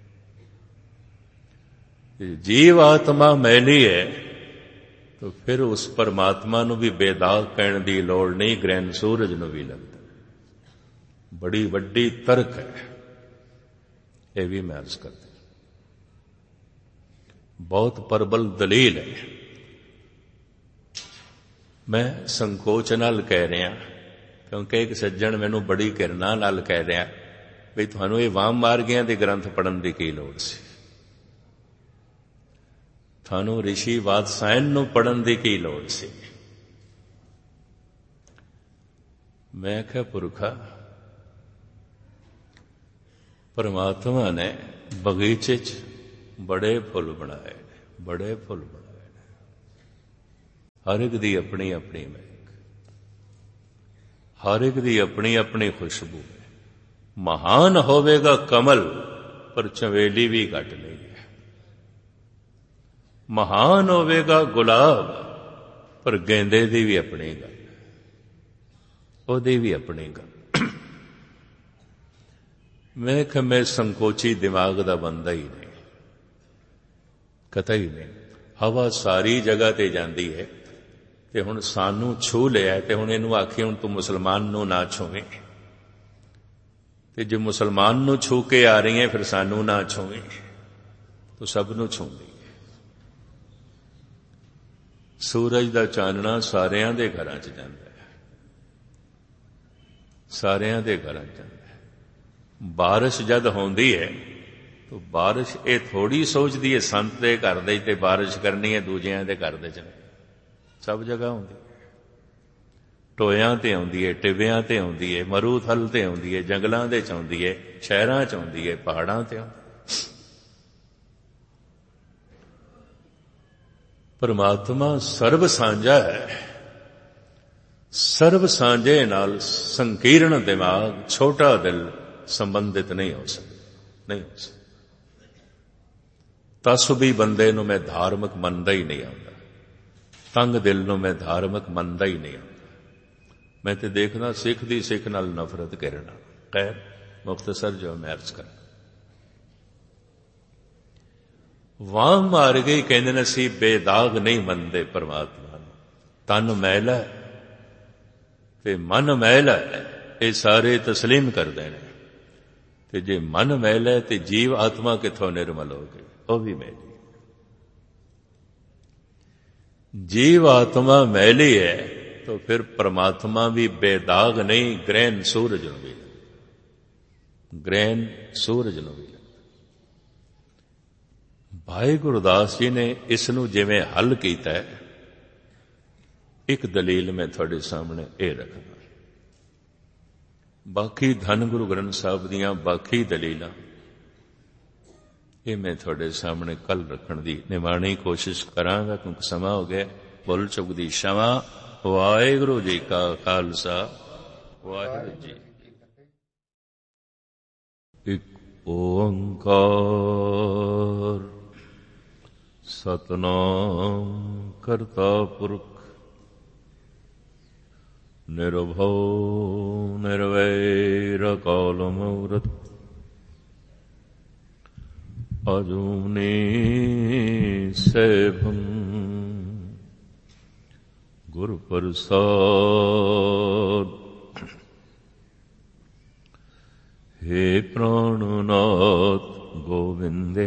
ਜੀਵ ਆਤਮਾ ਮੈਲੀ ਹੈ ਤਾਂ ਫਿਰ ਉਸ ਪਰਮਾਤਮਾ ਨੂੰ ਵੀ ਬੇਦਾਗ ਕਹਿਣ ਦੀ ਲੋੜ ਨਹੀਂ, ਗ੍ਰਹਿਣ ਸੂਰਜ ਨੂੰ ਵੀ ਲੱਗਦਾ। ਬੜੀ ਵੱਡੀ ਤਰਕ ਹੈ ਇਹ ਵੀ ਮੈਂ ਅਰਜ਼ ਕਰਦਾ, ਬਹੁਤ ਪ੍ਰਬਲ ਦਲੀਲ ਹੈ। ਮੈਂ ਸੰਕੋਚ ਨਾਲ ਕਹਿ ਰਿਹਾ, ਕਿਉਂਕਿ ਇੱਕ ਸੱਜਣ ਮੈਨੂੰ ਬੜੀ ਕਿਰਨਾ ਨਾਲ ਕਹਿ ਰਿਹਾ ਵੀ ਤੁਹਾਨੂੰ ਇਹ ਵਾਮ ਮਾਰਗੀਆਂ ਦੇ ਗ੍ਰੰਥ ਪੜ੍ਹਨ ਦੀ ਕੀ ਲੋੜ ਸੀ, ਤੁਹਾਨੂੰ ਰਿਸ਼ੀ ਵਾਤਸਾਇਨ ਨੂੰ ਪੜ੍ਹਨ ਦੀ ਕੀ ਲੋੜ ਸੀ। ਮੈਂ ਕਿਹਾ, ਪੁਰਖਾ परमात्मा ने बगीचे च बड़े फुल बनाए ने, बड़े फुल बनाए ने। हर एक दी अपनी अपनी महक, हर एक दी अपनी अपनी खुशबू है। महान होवेगा कमल पर चमेली भी घट नहीं है, महान होवेगा गुलाब पर गेंदे दी भी अपनी गल, ओदी भी अपनी गल। मैं कि मैं संकोची दिमाग दा बंदा ही नहीं, कतई नहीं। हवा सारी जगह ते जांदी है ते हुण सानू छू लिया ते हुण इहनूं आखी हुण तू मुसलमान नूं ना छूवें, ते जे मुसलमान नूं छू के आ रही है फिर सानू ना छूवें तो सब नूं छूंदी है। सूरज दा चानना सारियां दे घरां च जांदा है, सारियां दे घरां च जांदा है। बारिश जद होंदी है तो बारिश ये थोड़ी सोचती है संत दे घर दे ते बारिश करनी है दूजियां दे घर दे च, सब जगह होंदी है। टोयां ते आउंदी है, टिबियां ते आउंदी है, मरूथल ते आउंदी है, जंगलां दे च आउंदी है, शहरां च आउंदी है, पहाड़ां ते आउंदी है। परमात्मा सर्व सांझा है, सर्व सांझे नाल संकीर्ण दिमाग, छोटा दिल संबंधित नहीं हो सकता, नहीं हो सकता। तसबी बंदे नूं मैं धार्मिक मनदा ही नहीं आंदा, तंग दिल नूं मैं धार्मिक मनदा ही नहीं आंदा। मैं तो देखना सिख दी सिख नाल नफरत करना। खैर मुख्तसर जो मैं अर्ज कर वाह मार गई कहंदे ने असीं बेदाग नहीं मनदे परमात्मा नूं। तन मैला ते मन मैला है, ये सारे तस्लीम करदे ने। ते जे मन मैला है ते जीव आत्मा किथों निर्मल हो गई, वह भी मैली। जीव आत्मा मैली है तो फिर परमात्मा भी बेदाग नहीं, ग्रहण सूरज नूं भी, ग्रहण सूरज नूं भी। भाई गुरदास जी ने इस नूं जिवें हल कीता है, एक दलील मैं थोड़े सामने ये रखना। बाकी धन गुरु ग्रंथ साहब दीयां बाकी दलीलां ये मैं थोड़े सामने कल रखण दी निमाणी कोशिश करांगा, क्योंकि समा हो गया। भुल चुक दी क्षमा। वाहिगुरू जी का खालसा, वाहिगुरू जी। एक ओंकार सतनाम करता पुरख निर्भव निर्वैर काल मूरत अजूनी सैभं गुरु प्रसाद। हे प्राणनाथ गोविंदे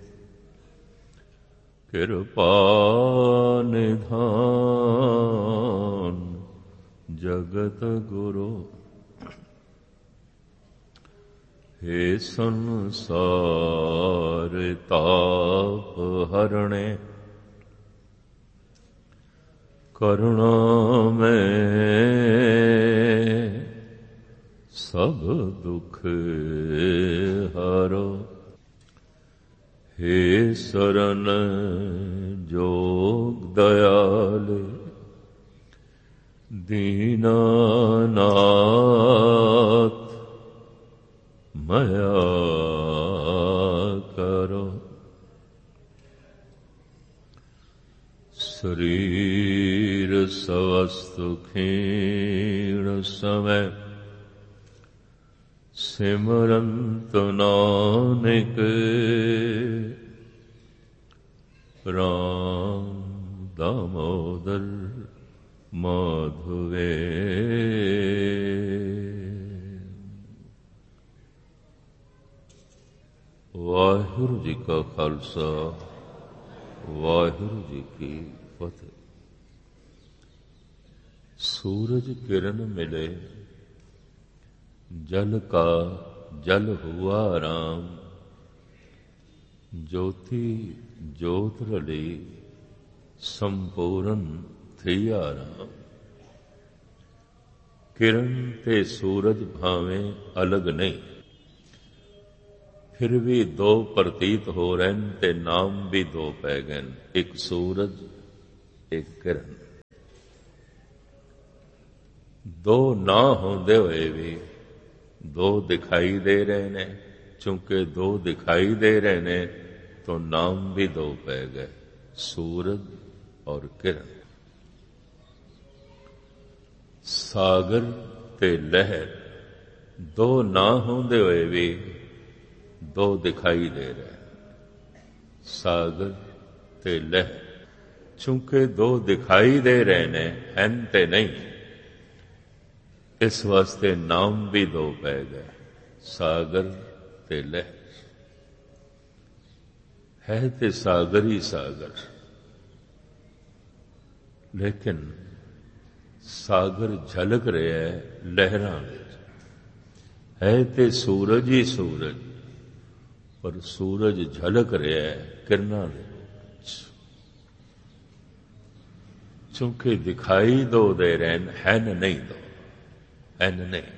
कृपा निधान जगत गुरु। हे संसार ताप हरणे करुणा में सब दुख हरो। हे शरण जोग दयाल दीनानाथ मया करो। शरीर स्वस्थ क्षीण समय सिमरंत नानक राम दामोदर माधवे। वाहिगुरू जी का खालसा, वाहिगुरू जी की फतेह। सूरज किरण मिले जल का जल हुआ राम। ज्योति ज्योत रली संपूर्ण थिया राम। किरण ते सूरज भावें अलग नहीं, ਫਿਰ ਵੀ ਦੋ ਪ੍ਰਤੀਤ ਹੋ ਰਹਿਣ ਤੇ ਨਾਮ ਵੀ ਦੋ ਪੈ ਗਏ, ਇੱਕ ਸੂਰਜ ਇੱਕ ਕਿਰਨ। ਦੋ ਨਾ ਹੁੰਦੇ ਹੋਏ ਵੀ ਦੋ ਦਿਖਾਈ ਦੇ ਰਹੇ ਨੇ। ਚूंकि दो दिखाई दे रहे ने तो नाम भी दो पै गए, सूरज और किरण। सागर ते लहर दो ना होंदे होए भी दो दिखाई दे रहे। सागर ते लहर चूंकि दो दिखाई दे रहे ने हैं ते नहीं, इस वास्ते नाम भी दो पै गए, सागर ते लहर। है ते सागर ही सागर, लेकिन सागर झलक रहा है लहरां विच। है ते सूरज ही सूरज, पर सूरज झलक रहा है किरणां दे विच। चूंकि दिखाई दो दे रहे हैं नहीं, दो हैं नहीं।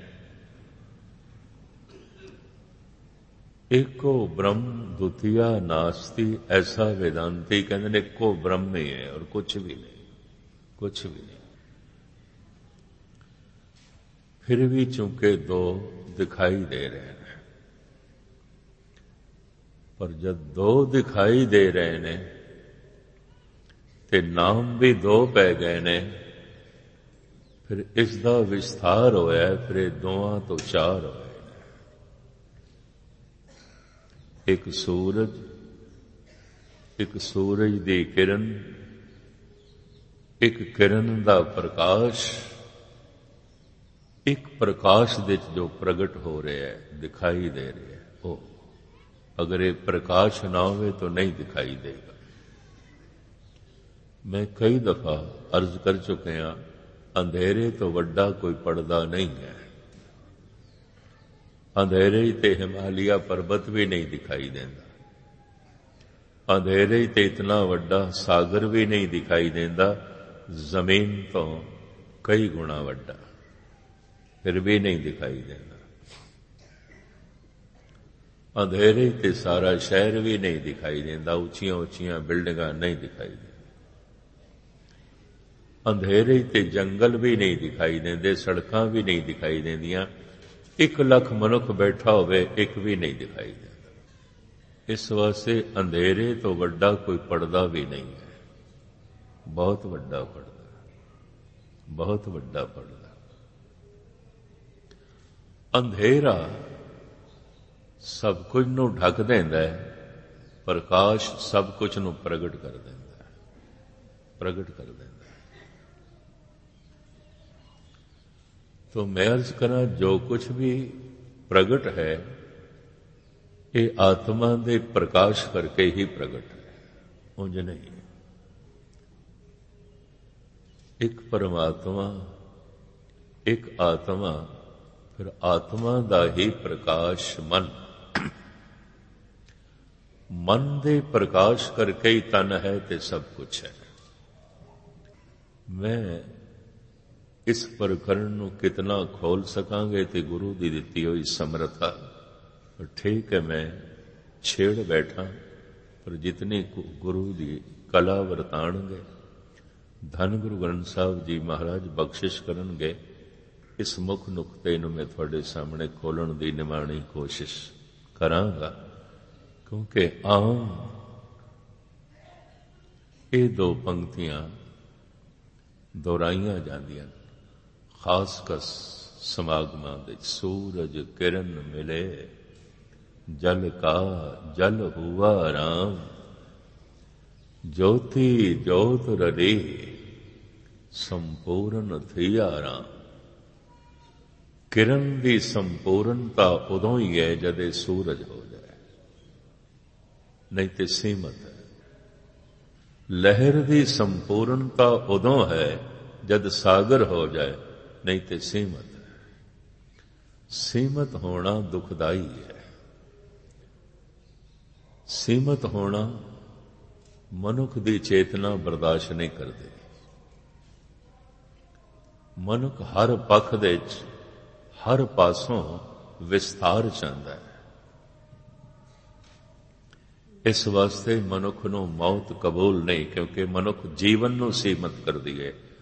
एको ब्रह्म द्वितीया नास्ति, ऐसा वेदांती कहते हैं एको ब्रह्म ही है और कुछ भी नहीं, कुछ भी नहीं। फिर भी चूंकि दो दिखाई दे रहे हैं, पर जब दो दिखाई दे रहे ने ते नाम भी दो पै गए ने, फिर इसका विस्तार होया, फिर दोवां तो चार होए। एक सूरज, एक सूरज दी किरण, एक किरण दा प्रकाश, एक प्रकाश दे जो प्रगट हो रहा है, दिखाई दे रहा है। ओ अगर ये प्रकाश ना हो तो नहीं दिखाई देगा। मैं कई दफा अर्ज कर चुके हैं, अंधेरे तो वड्डा कोई पर्दा नहीं है। अंधेरे ते हिमालय पर्वत भी नहीं दिखाई देता, अंधेरे ते इतना वड्डा सागर भी नहीं दिखाई देता, जमीन तो कई गुणा वड्डा, फिर भी नहीं दिखाई देता। अंधेरे ते सारा शहर भी नहीं दिखाई देता, उचियां उचियां बिल्डिंगां नहीं दिखाई देती। अंधेरे ते जंगल भी नहीं दिखाई देते, सड़कां भी नहीं दिखाई देंदियां। एक लख मनुख बैठा होवे, एक भी नहीं दिखाई देता। इस वास्ते अंधेरे तो वड्डा कोई पर्दा भी नहीं है। बहुत वड्डा पर्दा, बहुत वड्डा पर्दा। अंधेरा सब कुछ नूं ढक देंदा है, प्रकाश सब कुछ नूं प्रगट कर देंदा है, प्रगट कर देंदा है। तो मैं अर्ज करा, जो कुछ भी प्रगट है ये आत्मा दे प्रकाश करके ही प्रगट है, उंज नहीं। एक परमात्मा, एक आत्मा, फिर आत्मा दा ही प्रकाश मन। मन दे प्रकाश करके ही तन है ते सब कुछ है। मैं इस प्रकरण नूं कितना खोल सकांगे ते गुरु दी दित्ती हुई समर्था, पर ठीक है मैं छेड़ बैठा, पर जितनी गुरु दी कला वरताणगे, धन गुरु ग्रंथ साहब जी महाराज बख्शिश करनगे, इस मुख नुकते नूं मैं तुहाडे सामने खोलण दी निमाणी कोशिश करांगा। क्योंकि आम ये दो पंक्तियां दोहराइयां जांदियां, खास कस समागमां दे। सूरज किरण मिले जल का जल हुआ राम, ज्योति ज्योत रली संपूर्ण थिया राम। किरण की संपूर्णता उदों ही है जदे सूरज हो जाए, नहीं तो सीमित है। लहर की संपूर्णता उदों है जद सागर हो जाए, नहीं तो सीमित है। सीमित होना दुखदाई है। सीमित होना मनुख की चेतना बर्दाश्त नहीं करती। मनुख हर पख दे हर पासों विस्तार चाहता है। ਇਸ ਵਾਸਤੇ ਮਨੁੱਖ ਨੂੰ ਮੌਤ ਕਬੂਲ ਨਹੀਂ, ਕਿਉਂਕਿ ਮਨੁੱਖ ਜੀਵਨ ਨੂੰ ਸੀਮਤ ਕਰਦੀ ਹੈ,